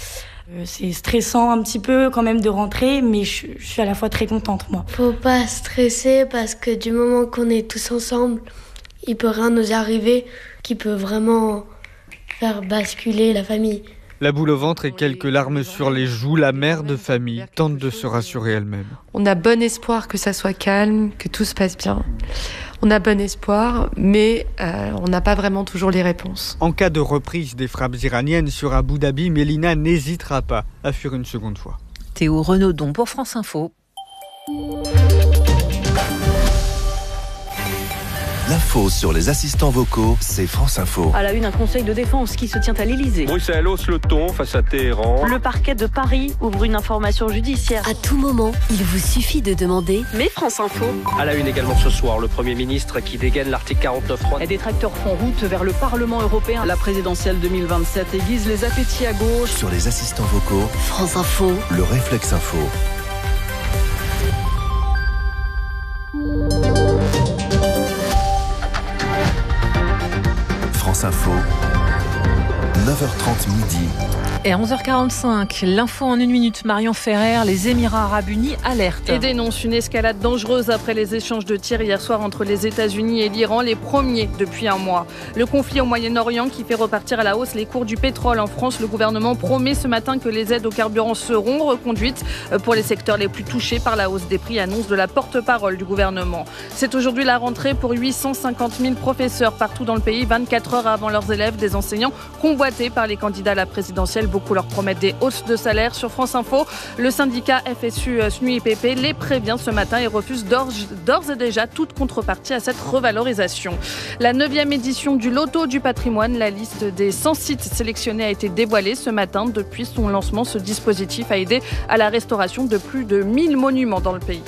C'est stressant un petit peu quand même de rentrer, mais je, je suis à la fois très contente, moi. Faut pas stresser parce que du moment qu'on est tous ensemble, il peut rien nous arriver qui peut vraiment faire basculer la famille. La boule au ventre et quelques larmes sur les joues, la mère de famille tente de se rassurer elle-même. On a bon espoir que ça soit calme, que tout se passe bien. On a bon espoir, mais euh, on n'a pas vraiment toujours les réponses. En cas de reprise des frappes iraniennes sur Abu Dhabi, Mélina n'hésitera pas à fuir une seconde fois. Théo Renaudon pour France Info. L'info sur les assistants vocaux, c'est France Info. À la une, un conseil de défense qui se tient à l'Elysée. Bruxelles hausse le ton face à Téhéran. Le parquet de Paris ouvre une information judiciaire. À tout moment, il vous suffit de demander. Mais France Info. À la une également ce soir, le Premier ministre qui dégaine l'article quarante-neuf trois. Et des tracteurs font route vers le Parlement européen. La présidentielle deux mille vingt-sept aiguise les appétits à gauche. Sur les assistants vocaux, France Info. Le réflexe info. France Info, neuf heures trente midi. Et à onze heures quarante-cinq, l'info en une minute. Marion Ferrer, les Émirats Arabes Unis alertent. Et dénoncent une escalade dangereuse après les échanges de tirs hier soir entre les États-Unis et l'Iran, les premiers depuis un mois. Le conflit au Moyen-Orient qui fait repartir à la hausse les cours du pétrole en France. Le gouvernement promet ce matin que les aides aux carburants seront reconduites pour les secteurs les plus touchés par la hausse des prix, annonce de la porte-parole du gouvernement. C'est aujourd'hui la rentrée pour huit cent cinquante mille professeurs partout dans le pays, vingt-quatre heures avant leurs élèves, des enseignants convoités par les candidats à la présidentielle. Beaucoup leur promettent des hausses de salaire. Sur France Info, le syndicat F S U S N U I P P les prévient ce matin et refuse d'ores et déjà toute contrepartie à cette revalorisation. La neuvième édition du Loto du patrimoine, la liste des cent sites sélectionnés a été dévoilée ce matin. Depuis son lancement, ce dispositif a aidé à la restauration de plus de mille monuments dans le pays.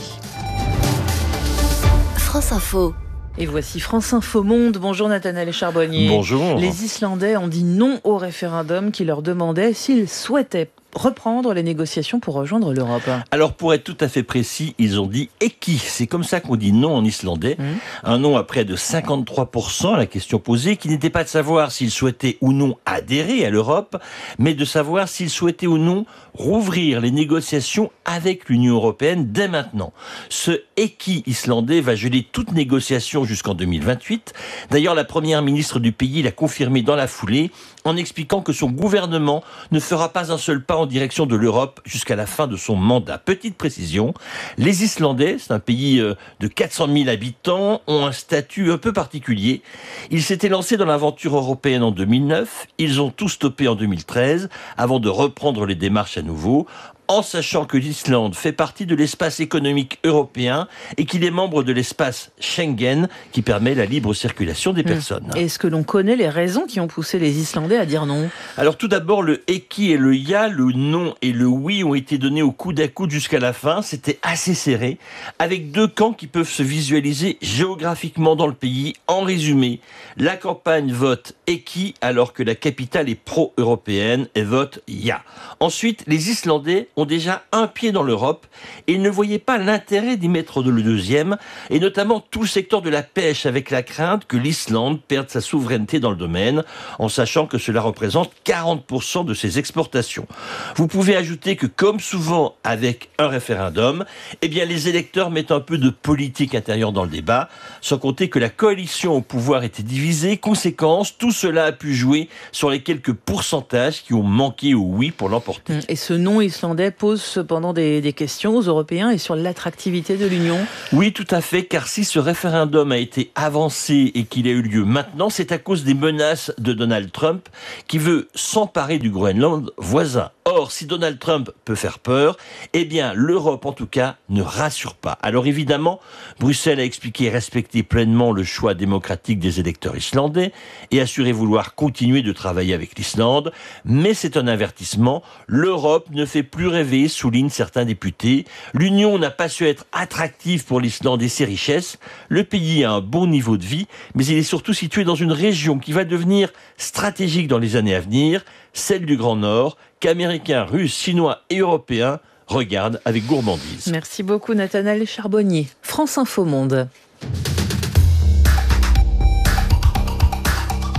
France Info. Et voici France Info Monde. Bonjour Nathanaël Charbonnier. Bonjour. Les Islandais ont dit non au référendum qui leur demandait s'ils souhaitaient reprendre les négociations pour rejoindre l'Europe. Alors pour être tout à fait précis, ils ont dit Eki. C'est comme ça qu'on dit non en islandais. Mmh. Un non à près de cinquante-trois pour cent à la question posée, qui n'était pas de savoir s'ils souhaitaient ou non adhérer à l'Europe, mais de savoir s'ils souhaitaient ou non rouvrir les négociations avec l'Union européenne dès maintenant. Ce Eki islandais va geler toute négociation jusqu'en deux mille vingt-huit. D'ailleurs, la première ministre du pays l'a confirmé dans la foulée en expliquant que son gouvernement ne fera pas un seul pas en direction de l'Europe jusqu'à la fin de son mandat. Petite précision, les Islandais, c'est un pays de quatre cent mille habitants, ont un statut un peu particulier. Ils s'étaient lancés dans l'aventure européenne en deux mille neuf, ils ont tout stoppé en deux mille treize avant de reprendre les démarches à nouveau, en sachant que l'Islande fait partie de l'espace économique européen et qu'il est membre de l'espace Schengen qui permet la libre circulation des personnes. Est-ce que l'on connaît les raisons qui ont poussé les Islandais à dire non ? Alors tout d'abord, le Eki et le Ya, le non et le oui ont été donnés au coude à coude jusqu'à la fin. C'était assez serré, avec deux camps qui peuvent se visualiser géographiquement dans le pays. En résumé, la campagne vote Eki alors que la capitale est pro-européenne et vote Ya. Ensuite, les Islandais ont déjà un pied dans l'Europe et ne voyaient pas l'intérêt d'y mettre le deuxième, et notamment tout le secteur de la pêche, avec la crainte que l'Islande perde sa souveraineté dans le domaine, en sachant que cela représente quarante pour cent de ses exportations. Vous pouvez ajouter que, comme souvent avec un référendum, eh bien les électeurs mettent un peu de politique intérieure dans le débat, sans compter que la coalition au pouvoir était divisée. Conséquence, tout cela a pu jouer sur les quelques pourcentages qui ont manqué au oui pour l'emporter. Et ce non islandais pose cependant des, des questions aux Européens et sur l'attractivité de l'Union. Oui, tout à fait, car si ce référendum a été avancé et qu'il a eu lieu maintenant, c'est à cause des menaces de Donald Trump qui veut s'emparer du Groenland voisin. Or, si Donald Trump peut faire peur, eh bien l'Europe en tout cas ne rassure pas. Alors évidemment, Bruxelles a expliqué respecter pleinement le choix démocratique des électeurs islandais et assuré vouloir continuer de travailler avec l'Islande, mais c'est un avertissement, l'Europe ne fait plus rêver, soulignent certains députés. L'Union n'a pas su être attractive pour l'Islande et ses richesses. Le pays a un bon niveau de vie, mais il est surtout situé dans une région qui va devenir stratégique dans les années à venir, celle du Grand Nord, qu'Américains, Russes, Chinois et Européens regardent avec gourmandise. Merci beaucoup Nathanaël Charbonnier. France Info Monde.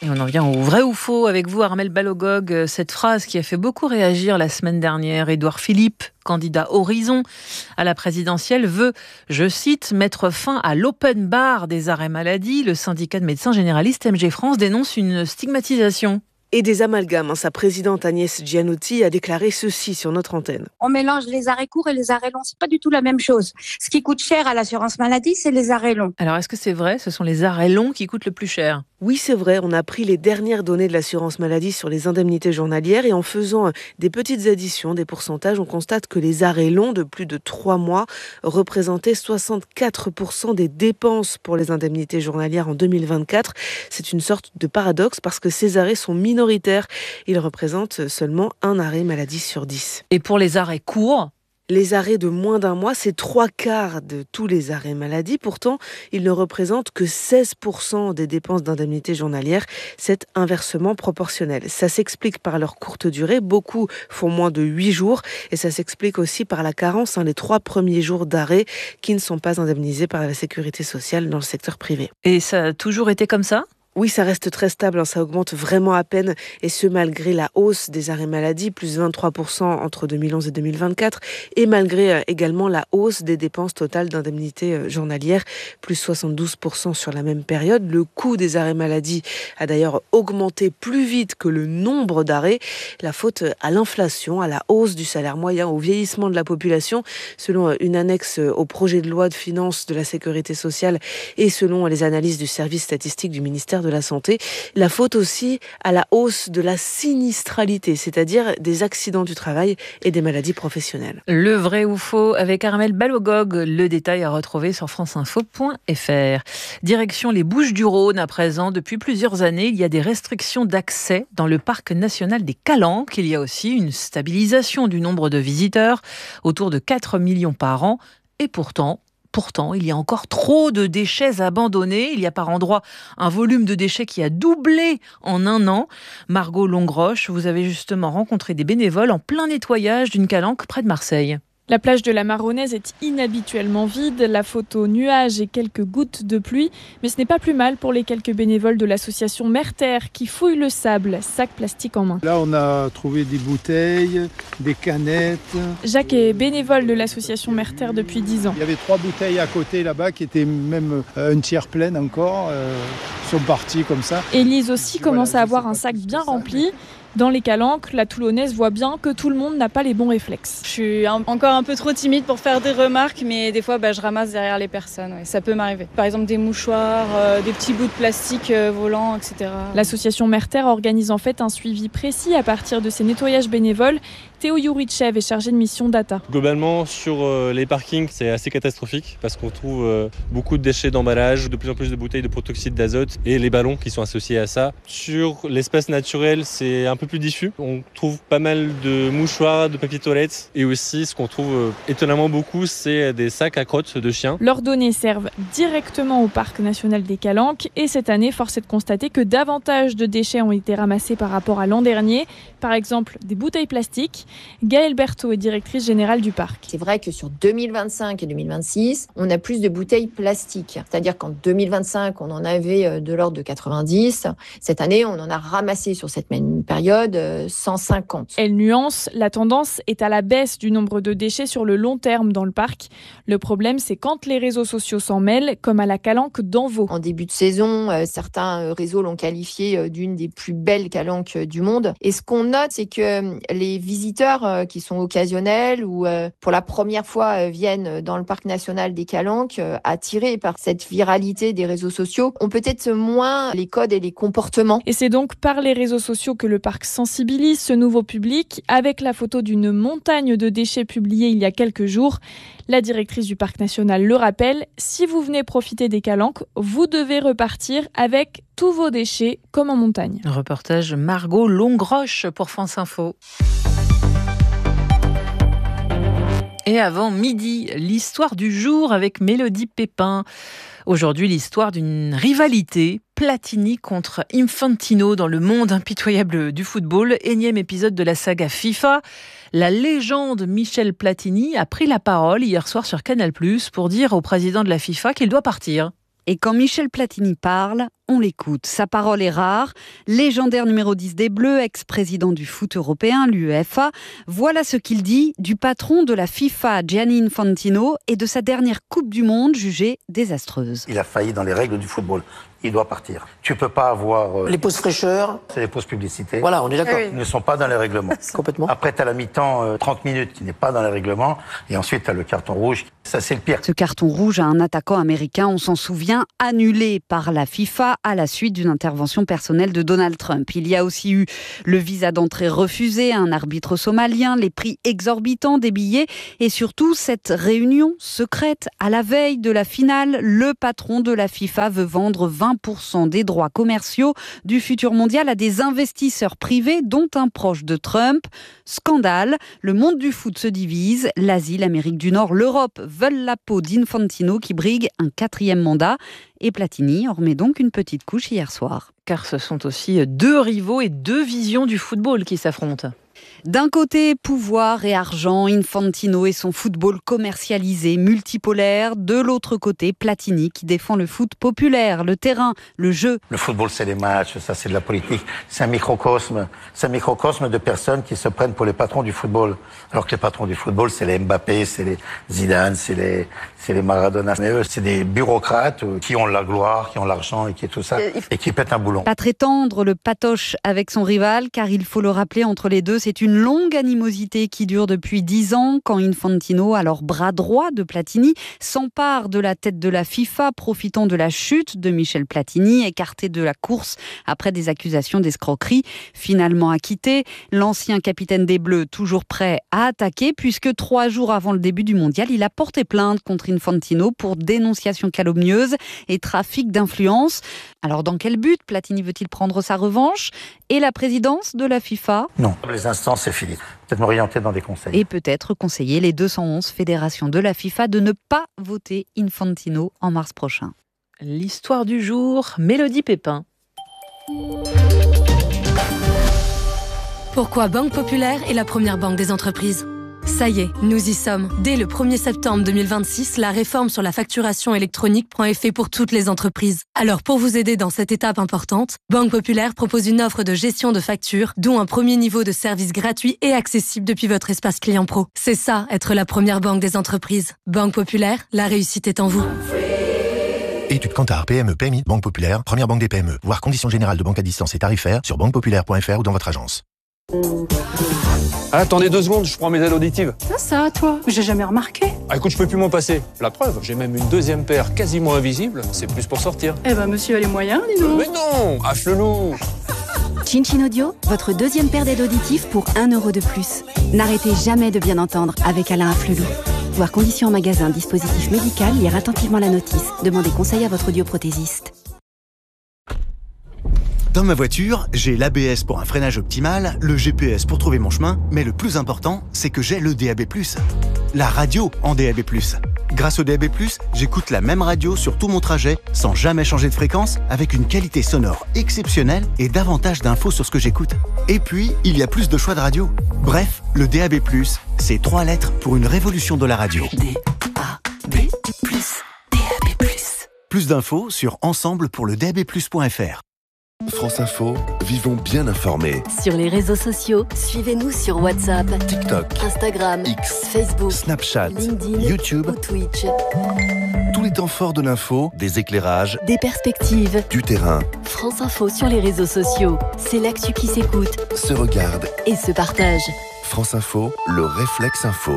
Et on en vient au vrai ou faux avec vous, Armelle Balogog. Cette phrase qui a fait beaucoup réagir la semaine dernière. Édouard Philippe, candidat Horizon à la présidentielle, veut, je cite, mettre fin à l'open bar des arrêts maladie. Le syndicat de médecins généralistes M G France dénonce une stigmatisation. Et des amalgames. Sa présidente Agnès Gianotti a déclaré ceci sur notre antenne. On mélange les arrêts courts et les arrêts longs. C'est pas du tout la même chose. Ce qui coûte cher à l'assurance maladie, c'est les arrêts longs. Alors, est-ce que c'est vrai? Ce sont les arrêts longs qui coûtent le plus cher? Oui, c'est vrai. On a pris les dernières données de l'assurance maladie sur les indemnités journalières et en faisant des petites additions, des pourcentages, on constate que les arrêts longs de plus de trois mois représentaient soixante-quatre pour cent des dépenses pour les indemnités journalières en deux mille vingt-quatre. C'est une sorte de paradoxe parce que ces arrêts sont minoritaires. Ils représentent seulement un arrêt maladie sur dix. Et pour les arrêts courts? Les arrêts de moins d'un mois, c'est trois quarts de tous les arrêts maladie. Pourtant, ils ne représentent que seize pour cent des dépenses d'indemnité journalière. C'est inversement proportionnel. Ça s'explique par leur courte durée. Beaucoup font moins de huit jours. Et ça s'explique aussi par la carence, hein, les trois premiers jours d'arrêt qui ne sont pas indemnisés par la sécurité sociale dans le secteur privé. Et ça a toujours été comme ça ? Oui, ça reste très stable, hein, ça augmente vraiment à peine, et ce malgré la hausse des arrêts maladie, plus vingt-trois pour cent entre deux mille onze et deux mille vingt-quatre, et malgré euh, également la hausse des dépenses totales d'indemnité euh, journalière, plus soixante-douze pour cent sur la même période. Le coût des arrêts maladie a d'ailleurs augmenté plus vite que le nombre d'arrêts, la faute à l'inflation, à la hausse du salaire moyen, au vieillissement de la population, selon une annexe au projet de loi de finances de la sécurité sociale et selon les analyses du service statistique du ministère de la Santé. La faute aussi à la hausse de la sinistralité, c'est-à-dire des accidents du travail et des maladies professionnelles. Le vrai ou faux avec Armelle Balogog. Le détail à retrouver sur franceinfo point f r. Direction les Bouches-du-Rhône à présent. Depuis plusieurs années, il y a des restrictions d'accès dans le parc national des Calanques. Il y a aussi une stabilisation du nombre de visiteurs, autour de quatre millions par an. Et pourtant, Pourtant, il y a encore trop de déchets abandonnés. Il y a par endroits un volume de déchets qui a doublé en un an. Margot Longroche, vous avez justement rencontré des bénévoles en plein nettoyage d'une calanque près de Marseille. La plage de la Marronnaise est inhabituellement vide, la photo nuages et quelques gouttes de pluie, mais ce n'est pas plus mal pour les quelques bénévoles de l'association Merterre qui fouillent le sable, sac plastique en main. Là, on a trouvé des bouteilles, des canettes. Jacques est bénévole de l'association Merterre depuis dix ans. Il y avait trois bouteilles à côté là-bas qui étaient même un tiers pleines encore, euh, sont parties comme ça. Élise aussi commence voilà, à avoir un sac bien rempli. Dans les calanques, la Toulonnaise voit bien que tout le monde n'a pas les bons réflexes. Je suis un, encore un peu trop timide pour faire des remarques, mais des fois bah, je ramasse derrière les personnes. Ouais, ça peut m'arriver. Par exemple des mouchoirs, euh, des petits bouts de plastique euh, volants, et cetera. L'association Merterre organise en fait un suivi précis à partir de ces nettoyages bénévoles. Théo Yourichev est chargé de mission data. Globalement, sur euh, les parkings, c'est assez catastrophique parce qu'on trouve euh, beaucoup de déchets d'emballage, de plus en plus de bouteilles de protoxyde d'azote et les ballons qui sont associés à ça. Sur l'espace naturel, c'est un peu plus diffus. On trouve pas mal de mouchoirs, de papier toilette et aussi ce qu'on trouve euh, étonnamment beaucoup, c'est des sacs à crottes de chiens. Leurs données servent directement au parc national des Calanques et cette année, force est de constater que davantage de déchets ont été ramassés par rapport à l'an dernier. Par exemple, des bouteilles plastiques. Gaëlle Berthaud est directrice générale du parc. C'est vrai que sur deux mille vingt-cinq et deux mille vingt-six, on a plus de bouteilles plastiques. C'est-à-dire qu'en deux mille vingt-cinq, on en avait de l'ordre de quatre-vingt-dix. Cette année, on en a ramassé sur cette même période cent cinquante. Elle nuance, la tendance est à la baisse du nombre de déchets sur le long terme dans le parc. Le problème, c'est quand les réseaux sociaux s'en mêlent, comme à la calanque d'Envaux. En début de saison, certains réseaux l'ont qualifiée d'une des plus belles calanques du monde. Et ce qu'on note, c'est que les visiteurs qui sont occasionnels ou pour la première fois viennent dans le parc national des Calanques, attirés par cette viralité des réseaux sociaux, ont peut-être moins les codes et les comportements. Et c'est donc par les réseaux sociaux que le parc sensibilise ce nouveau public, avec la photo d'une montagne de déchets publiée il y a quelques jours. La directrice du parc national le rappelle, si vous venez profiter des Calanques, vous devez repartir avec tous vos déchets comme en montagne. Reportage Margot Longroche pour France Info. Et avant midi, l'histoire du jour avec Mélodie Pépin. Aujourd'hui, l'histoire d'une rivalité, Platini contre Infantino dans le monde impitoyable du football. Énième épisode de la saga FIFA. La légende Michel Platini a pris la parole hier soir sur Canal plus, pour dire au président de la FIFA qu'il doit partir. Et quand Michel Platini parle, On l'écoute. Sa parole est rare. Légendaire numéro dix des Bleus, ex-président du foot européen, l'UEFA. Voilà ce qu'il dit du patron de la FIFA, Gianni Infantino, et de sa dernière Coupe du Monde jugée désastreuse. Il a failli dans les règles du football. Il doit partir. Tu peux pas avoir... Euh, les pauses fraîcheurs. C'est les pauses publicité. Voilà, on est d'accord. Ils oui. ne sont pas dans les règlements. Complètement. Après, tu as la mi-temps, euh, trente minutes, qui n'est pas dans les règlements. Et ensuite, tu as le carton rouge. Ça, c'est le pire. Ce carton rouge à un attaquant américain, on s'en souvient, annulé par la FIFA à la suite d'une intervention personnelle de Donald Trump. Il y a aussi eu le visa d'entrée refusé à un arbitre somalien, les prix exorbitants des billets et surtout cette réunion secrète à la veille de la finale. Le patron de la FIFA veut vendre vingt pour cent des droits commerciaux du futur mondial à des investisseurs privés, dont un proche de Trump. Scandale, le monde du foot se divise. L'Asie, l'Amérique du Nord, l'Europe veulent la peau d'Infantino qui brigue un quatrième mandat. Et Platini en remet donc une petite couche hier soir. Car ce sont aussi deux rivaux et deux visions du football qui s'affrontent. D'un côté, pouvoir et argent, Infantino et son football commercialisé, multipolaire. De l'autre côté, Platini qui défend le foot populaire, le terrain, le jeu. Le football, c'est les matchs, ça c'est de la politique. C'est un microcosme. C'est un microcosme de personnes qui se prennent pour les patrons du football. Alors que les patrons du football, c'est les Mbappé, c'est les Zidane, c'est les, c'est les Maradona. Mais eux, c'est des bureaucrates qui ont la gloire, qui ont l'argent et qui est tout ça, et qui pètent un boulon. Pas très tendre, le patoche avec son rival, car il faut le rappeler, entre les deux, c'est une longue animosité qui dure depuis dix ans, quand Infantino, alors bras droit de Platini, s'empare de la tête de la FIFA, profitant de la chute de Michel Platini, écarté de la course après des accusations d'escroquerie. Finalement acquitté, l'ancien capitaine des Bleus, toujours prêt à attaquer, puisque trois jours avant le début du mondial, il a porté plainte contre Infantino pour dénonciation calomnieuse et trafic d'influence. Alors dans quel but Platini veut-il prendre sa revanche? Et la présidence de la FIFA? Non, les instances, c'est fini. Peut-être m'orienter dans des conseils. Et peut-être conseiller les deux cent onze fédérations de la FIFA de ne pas voter Infantino en mars prochain. L'histoire du jour, Mélodie Pépin. Pourquoi Banque Populaire est la première banque des entreprises? Ça y est, nous y sommes. Dès le premier septembre deux mille vingt-six, la réforme sur la facturation électronique prend effet pour toutes les entreprises. Alors pour vous aider dans cette étape importante, Banque Populaire propose une offre de gestion de factures, dont un premier niveau de service gratuit et accessible depuis votre espace client pro. C'est ça, être la première banque des entreprises. Banque Populaire, la réussite est en vous. Étude Kantar, P M E, P M I, Banque Populaire, première banque des P M E. Voir conditions générales de banque à distance et tarifaires sur banque populaire point f r ou dans votre agence. Ah, attendez deux secondes, je prends mes aides auditives. Ça, ça, toi, j'ai jamais remarqué. Ah, écoute, je peux plus m'en passer. La preuve, j'ai même une deuxième paire quasiment invisible. C'est plus pour sortir. Eh ben, monsieur a les moyens, dis donc. Mais non, Afflelou. Chin Chin Audio, votre deuxième paire d'aides auditives pour un euro de plus. N'arrêtez jamais de bien entendre avec Alain Afflelou. Voir conditions en magasin, dispositif médical, lire attentivement la notice. Demandez conseil à votre audioprothésiste. Dans ma voiture, j'ai l'A B S pour un freinage optimal, le G P S pour trouver mon chemin, mais le plus important, c'est que j'ai le D A B plus. La radio en D A B plus. Grâce au D A B plus, j'écoute la même radio sur tout mon trajet, sans jamais changer de fréquence, avec une qualité sonore exceptionnelle et davantage d'infos sur ce que j'écoute. Et puis, il y a plus de choix de radio. Bref, le D A B plus, c'est trois lettres pour une révolution de la radio. D A B plus, D A B plus. Plus d'infos sur ensemble pour le D A B plus point f r. France Info, vivons bien informés. Sur les réseaux sociaux, suivez-nous sur WhatsApp, TikTok, Instagram, X, Facebook, Snapchat, LinkedIn, YouTube ou Twitch. Tous les temps forts de l'info, des éclairages, des perspectives, du terrain. France Info sur les réseaux sociaux, c'est l'actu qui s'écoute, se regarde et se partage. France Info, le réflexe info.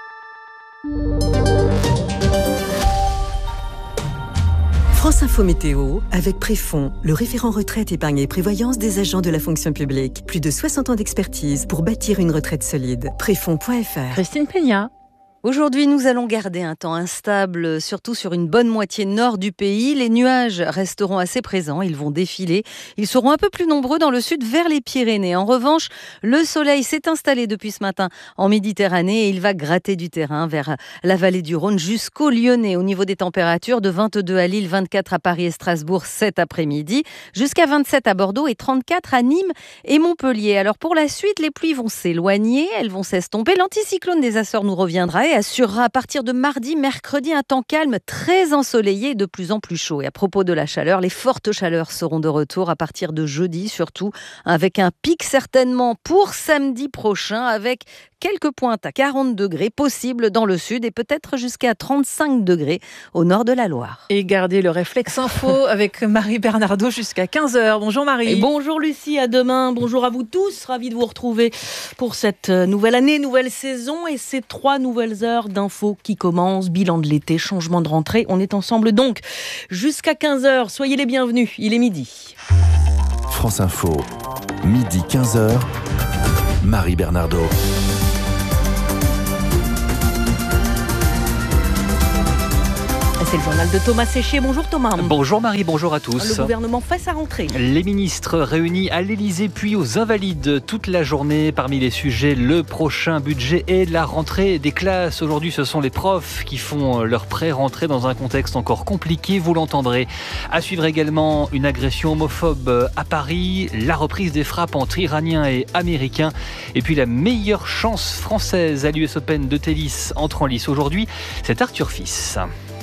France Info Météo, avec Préfond, le référent retraite, épargne et prévoyance des agents de la fonction publique. Plus de soixante ans d'expertise pour bâtir une retraite solide. Préfond point f r. Christine Peña. Aujourd'hui, nous allons garder un temps instable, surtout sur une bonne moitié nord du pays. Les nuages resteront assez présents, ils vont défiler. Ils seront un peu plus nombreux dans le sud vers les Pyrénées. En revanche, le soleil s'est installé depuis ce matin en Méditerranée et il va gratter du terrain vers la vallée du Rhône jusqu'au Lyonnais. Au niveau des températures, de vingt-deux à Lille, vingt-quatre à Paris et Strasbourg cet après-midi, jusqu'à vingt-sept à Bordeaux et trente-quatre à Nîmes et Montpellier. Alors pour la suite, les pluies vont s'éloigner, elles vont s'estomper. L'anticyclone des Açores nous reviendra Marais assurera à partir de mardi, mercredi, un temps calme, très ensoleillé et de plus en plus chaud. Et à propos de la chaleur, les fortes chaleurs seront de retour à partir de jeudi, surtout avec un pic certainement pour samedi prochain, avec quelques pointes à quarante degrés possibles dans le sud et peut-être jusqu'à trente-cinq degrés au nord de la Loire. Et gardez le réflexe info avec Marie Bernardo jusqu'à quinze heures. Bonjour Marie. Et bonjour Lucie, à demain. Bonjour à vous tous, ravi de vous retrouver pour cette nouvelle année, nouvelle saison et ces trois nouvelles heures d'infos qui commencent. Bilan de l'été, changement de rentrée. On est ensemble donc jusqu'à quinze heures. Soyez les bienvenus, il est midi. France Info, midi quinze heures, Marie Bernardo. C'est le journal de Thomas Séchier. Bonjour Thomas. Bonjour Marie, bonjour à tous. Le gouvernement fait sa rentrée. Les ministres réunis à l'Élysée puis aux Invalides toute la journée. Parmi les sujets, le prochain budget et la rentrée des classes. Aujourd'hui, ce sont les profs qui font leur pré-rentrée dans un contexte encore compliqué, vous l'entendrez. À suivre également une agression homophobe à Paris, la reprise des frappes entre Iraniens et Américains. Et puis la meilleure chance française à l'U S Open de tennis entre en lice aujourd'hui, c'est Arthur Fils.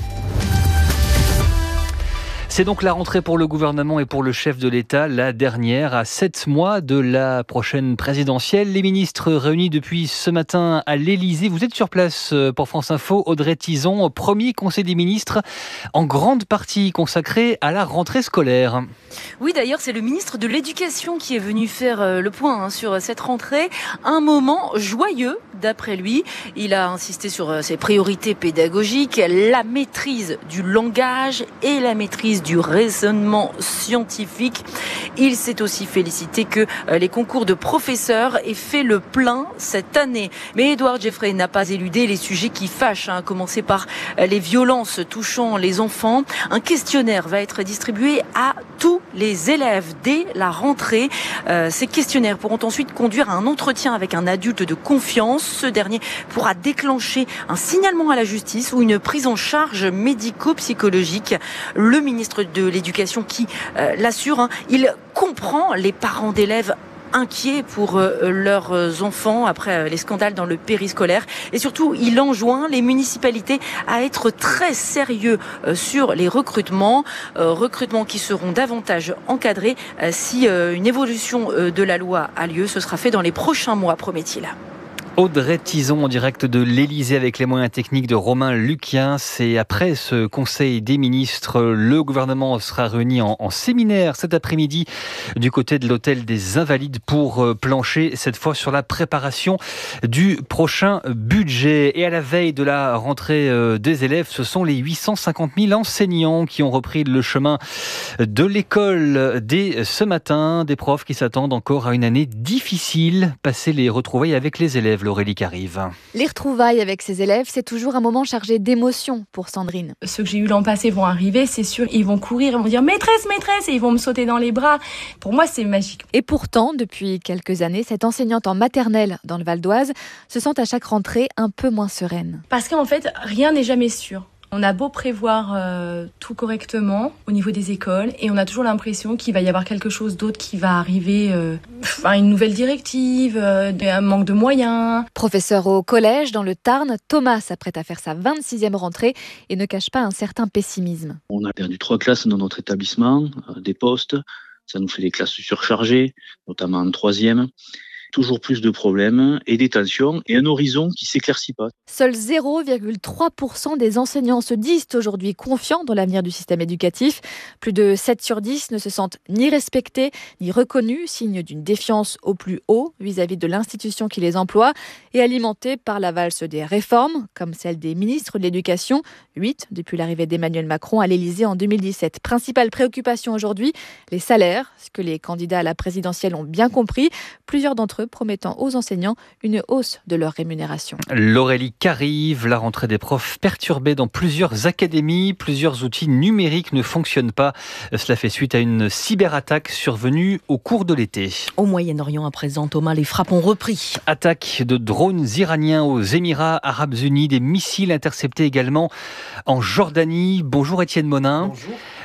C'est donc la rentrée pour le gouvernement et pour le chef de l'État, la dernière à sept mois de la prochaine présidentielle. Les ministres réunis depuis ce matin à l'Élysée. Vous êtes sur place pour France Info. Audrey Tizon, premier conseil des ministres, en grande partie consacré à la rentrée scolaire. Oui, d'ailleurs, c'est le ministre de l'Éducation qui est venu faire le point hein, sur cette rentrée. Un moment joyeux, d'après lui. Il a insisté sur ses priorités pédagogiques, la maîtrise du langage et la maîtrise du raisonnement scientifique. Il s'est aussi félicité que les concours de professeurs aient fait le plein cette année. Mais Édouard Jeffrey n'a pas éludé les sujets qui fâchent, hein, à commencer par les violences touchant les enfants. Un questionnaire va être distribué à tous les élèves dès la rentrée. Euh, ces questionnaires pourront ensuite conduire à un entretien avec un adulte de confiance. Ce dernier pourra déclencher un signalement à la justice ou une prise en charge médico-psychologique. Le ministre de l'Éducation qui euh, l'assure, hein, il comprend les parents d'élèves inquiets pour euh, leurs enfants après euh, les scandales dans le périscolaire. Et surtout, il enjoint les municipalités à être très sérieux euh, sur les recrutements, euh, recrutements qui seront davantage encadrés. Euh, si euh, une évolution euh, de la loi a lieu, ce sera fait dans les prochains mois, promet-il. Audrey Tizon en direct de l'Élysée avec les moyens techniques de Romain Lucien. C'est après ce conseil des ministres, le gouvernement sera réuni en, en séminaire cet après-midi du côté de l'hôtel des Invalides pour plancher cette fois sur la préparation du prochain budget. Et à la veille de la rentrée des élèves, ce sont les huit cent cinquante mille enseignants qui ont repris le chemin de l'école dès ce matin. Des profs qui s'attendent encore à une année difficile. Passer les retrouvailles avec les élèves. Aurélie Carive. Les retrouvailles avec ses élèves, c'est toujours un moment chargé d'émotions pour Sandrine. Ceux que j'ai eu l'an passé vont arriver, c'est sûr, ils vont courir, ils vont dire « maîtresse, maîtresse » et ils vont me sauter dans les bras. Pour moi, c'est magique. Et pourtant, depuis quelques années, cette enseignante en maternelle dans le Val d'Oise se sent à chaque rentrée un peu moins sereine. Parce qu'en fait, rien n'est jamais sûr. On a beau prévoir euh, tout correctement au niveau des écoles et on a toujours l'impression qu'il va y avoir quelque chose d'autre qui va arriver, euh, enfin, une nouvelle directive, euh, un manque de moyens. Professeur au collège dans le Tarn, Thomas s'apprête à faire sa vingt-sixième rentrée et ne cache pas un certain pessimisme. On a perdu trois classes dans notre établissement, euh, des postes, ça nous fait des classes surchargées, notamment en troisième. Toujours plus de problèmes et des tensions et un horizon qui ne s'éclaircit pas. Seuls zéro virgule trois pour cent des enseignants se disent aujourd'hui confiants dans l'avenir du système éducatif. Plus de sept sur dix ne se sentent ni respectés ni reconnus, signe d'une défiance au plus haut vis-à-vis de l'institution qui les emploie et alimentée par la valse des réformes, comme celle des ministres de l'Éducation, huit depuis l'arrivée d'Emmanuel Macron à l'Élysée en deux mille dix-sept. Principale préoccupation aujourd'hui, les salaires, ce que les candidats à la présidentielle ont bien compris, plusieurs d'entre eux promettant aux enseignants une hausse de leur rémunération. L'Aurélie Carive, la rentrée des profs perturbée dans plusieurs académies, plusieurs outils numériques ne fonctionnent pas. Cela fait suite à une cyberattaque survenue au cours de l'été. Au Moyen-Orient à présent, Thomas, les frappes ont repris. Attaque de drones iraniens aux Émirats Arabes Unis, des missiles interceptés également en Jordanie. Bonjour Étienne Monin. Bonjour.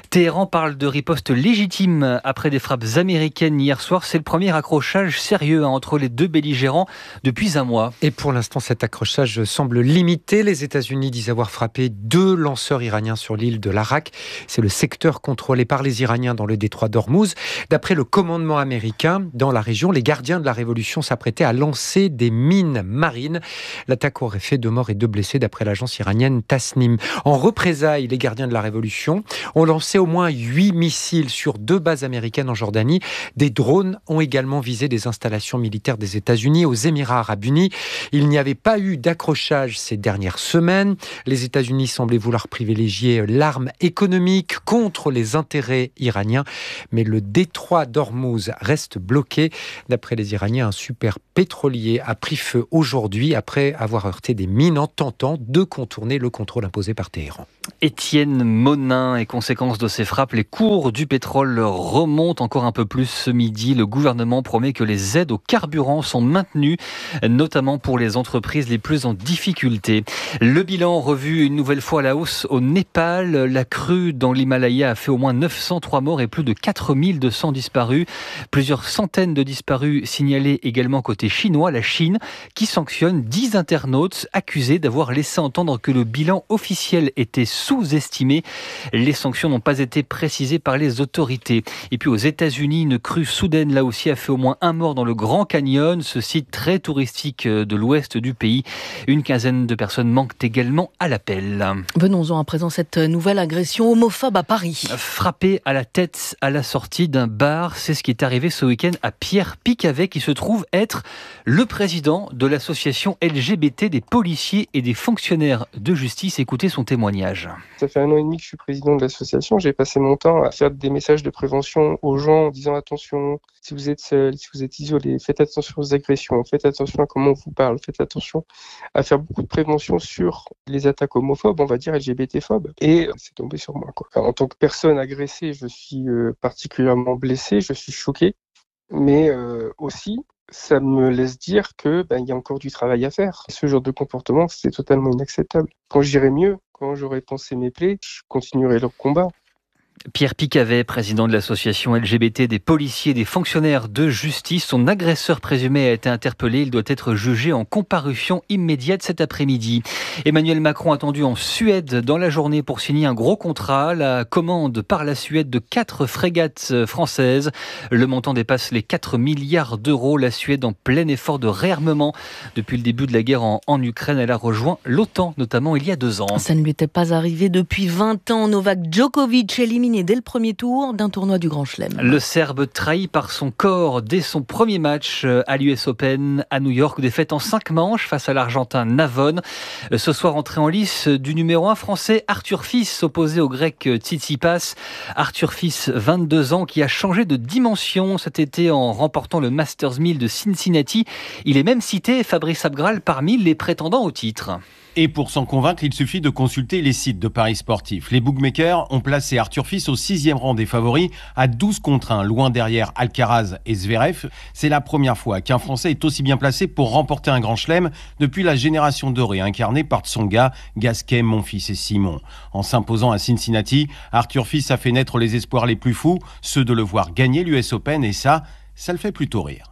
Téhéran parle de riposte légitime après des frappes américaines hier soir. C'est le premier accrochage sérieux entre les deux belligérants depuis un mois. Et pour l'instant, cet accrochage semble limité. Les États-Unis disent avoir frappé deux lanceurs iraniens sur l'île de l'Arak. C'est le secteur contrôlé par les Iraniens dans le détroit d'Ormuz. D'après le commandement américain, dans la région, les gardiens de la révolution s'apprêtaient à lancer des mines marines. L'attaque aurait fait deux morts et deux blessés d'après l'agence iranienne Tasnim. En représailles, les gardiens de la révolution ont lancé au moins huit missiles sur deux bases américaines en Jordanie. Des drones ont également visé des installations militaires des États-Unis aux Émirats arabes unis. Il n'y avait pas eu d'accrochage ces dernières semaines. Les États-Unis semblaient vouloir privilégier l'arme économique contre les intérêts iraniens. Mais le détroit d'Ormuz reste bloqué. D'après les Iraniens, un super pétrolier a pris feu aujourd'hui après avoir heurté des mines en tentant de contourner le contrôle imposé par Téhéran. Étienne Monin, et conséquence de ces frappes, les cours du pétrole remontent encore un peu plus ce midi. Le gouvernement promet que les aides au carburant sont maintenues, notamment pour les entreprises les plus en difficulté. Le bilan revu une nouvelle fois à la hausse au Népal. La crue dans l'Himalaya a fait au moins neuf cent trois morts et plus de quatre mille deux cents disparus. Plusieurs centaines de disparus signalés également côté chinois, la Chine, qui sanctionne dix internautes accusés d'avoir laissé entendre que le bilan officiel était sous-estimé. Les sanctions n'ont pas été précisées par les autorités. Et puis aux États-Unis, une crue soudaine là aussi a fait au moins un mort dans le Grand Canyon, ce site très touristique de l'ouest du pays. Une quinzaine de personnes manquent également à l'appel. Venons-en à présent cette nouvelle agression homophobe à Paris. Frappé à la tête à la sortie d'un bar, c'est ce qui est arrivé ce week-end à Pierre Picavet, qui se trouve être le président de l'association L G B T des policiers et des fonctionnaires de justice. Écoutez son témoignage. Ça fait un an et demi que je suis président de l'association. J'ai passé mon temps à faire des messages de prévention aux gens en disant attention, si vous êtes seul, si vous êtes isolé, faites attention aux agressions, faites attention à comment on vous parle, faites attention à faire beaucoup de prévention sur les attaques homophobes, on va dire L G B T-phobes. Et c'est tombé sur moi, quoi. Enfin, en tant que personne agressée, je suis euh, particulièrement blessé, je suis choqué, mais euh, aussi, ça me laisse dire que ben, y a encore du travail à faire. Ce genre de comportement, c'est totalement inacceptable. Quand j'irai mieux, quand j'aurai pensé mes plaies, je continuerai leur combat. Pierre Picavet, président de l'association L G B T des policiers et des fonctionnaires de justice. Son agresseur présumé a été interpellé. Il doit être jugé en comparution immédiate cet après-midi. Emmanuel Macron attendu en Suède dans la journée pour signer un gros contrat. La commande par la Suède de quatre frégates françaises. Le montant dépasse les quatre milliards d'euros. La Suède en plein effort de réarmement. Depuis le début de la guerre en, en Ukraine, elle a rejoint l'OTAN, notamment il y a deux ans. Ça ne lui était pas arrivé depuis vingt ans. Novak Djokovic éliminé dès le premier tour d'un tournoi du Grand Chelem. Le Serbe trahi par son corps dès son premier match à l'U S Open à New York. Défaite en cinq manches face à l'Argentin Navone. Ce soir, entrée en lice du numéro un français Arthur Fils, opposé au grec Tsitsipas. Arthur Fils, vingt-deux ans, qui a changé de dimension cet été en remportant le Masters mille de Cincinnati. Il est même cité, Fabrice Abgral, parmi les prétendants au titre. Et pour s'en convaincre, il suffit de consulter les sites de paris sportifs. Les bookmakers ont placé Arthur Fils au sixième rang des favoris à douze contre un, loin derrière Alcaraz et Zverev. C'est la première fois qu'un Français est aussi bien placé pour remporter un grand chelem depuis la génération dorée incarnée par Tsonga, Gasquet, Monfils et Simon. En s'imposant à Cincinnati, Arthur Fils a fait naître les espoirs les plus fous, ceux de le voir gagner l'U S Open, et ça, ça le fait plutôt rire.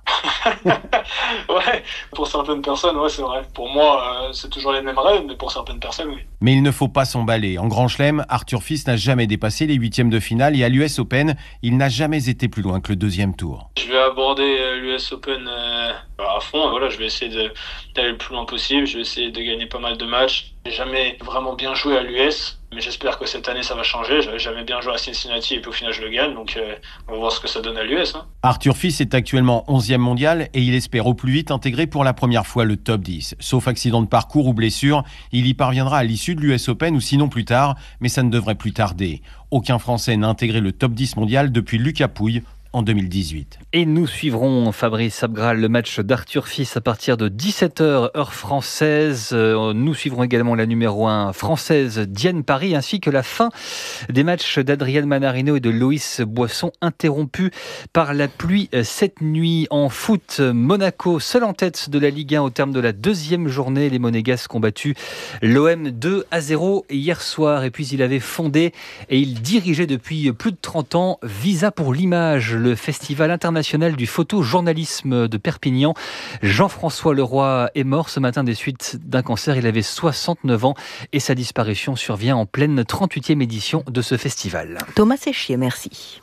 Ouais, pour certaines personnes, ouais, c'est vrai. Pour moi, euh, c'est toujours les mêmes rêves, mais pour certaines personnes, oui. Mais il ne faut pas s'emballer. En Grand Chelem, Arthur Fils n'a jamais dépassé les huitièmes de finale, et à l'U S Open, il n'a jamais été plus loin que le deuxième tour. Je vais aborder l'U S Open euh, à fond. Voilà, je vais essayer de, d'aller le plus loin possible. Je vais essayer de gagner pas mal de matchs. J'ai jamais vraiment bien joué à l'U S, mais j'espère que cette année ça va changer. J'avais jamais bien joué à Cincinnati et puis au final je le gagne, donc euh, on va voir ce que ça donne à l'U S. Hein. Arthur Fils est actuellement onzième mondial et il espère au plus vite intégrer pour la première fois le top dix. Sauf accident de parcours ou blessure, il y parviendra à l'issue de l'U S Open ou sinon plus tard, mais ça ne devrait plus tarder. Aucun Français n'a intégré le top dix mondial depuis Lucas Pouille en deux mille dix-huit. Et nous suivrons, Fabrice Abgral, le match d'Arthur Fils à partir de dix-sept heures, heure française. Nous suivrons également la numéro un française Diane Paris, ainsi que la fin des matchs d'Adrian Manarino et de Loïs Boisson, interrompus par la pluie cette nuit. En foot, Monaco, seul en tête de la Ligue un au terme de la deuxième journée. Les Monégasques ont battu l'O M deux à zéro hier soir. Et puis il avait fondé et il dirigeait depuis plus de trente ans Visa pour l'image, le festival international du photojournalisme de Perpignan. Jean-François Leroy est mort ce matin des suites d'un cancer. Il avait soixante-neuf ans et sa disparition survient en pleine trente-huitième édition de ce festival. Thomas Séchier, merci.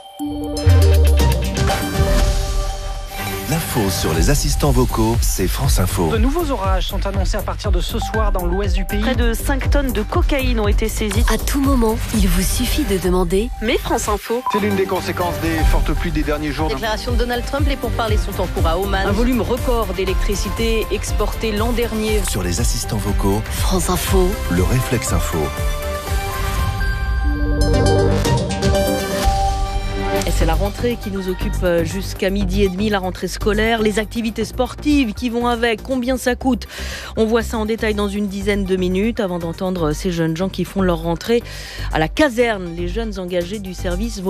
L'info sur les assistants vocaux, c'est France Info. De nouveaux orages sont annoncés à partir de ce soir dans l'ouest du pays. Près de cinq tonnes de cocaïne ont été saisies. À tout moment, il vous suffit de demander « Mais France Info ». C'est l'une des conséquences des fortes pluies des derniers jours. Déclaration de Donald Trump, les pourparlers sont en cours à Oman. Un volume record d'électricité exporté l'an dernier. Sur les assistants vocaux, France Info, le réflexe info. Et c'est la rentrée qui nous occupe jusqu'à midi et demi, la rentrée scolaire, les activités sportives qui vont avec, combien ça coûte. On voit ça en détail dans une dizaine de minutes avant d'entendre ces jeunes gens qui font leur rentrée à la caserne, les jeunes engagés du service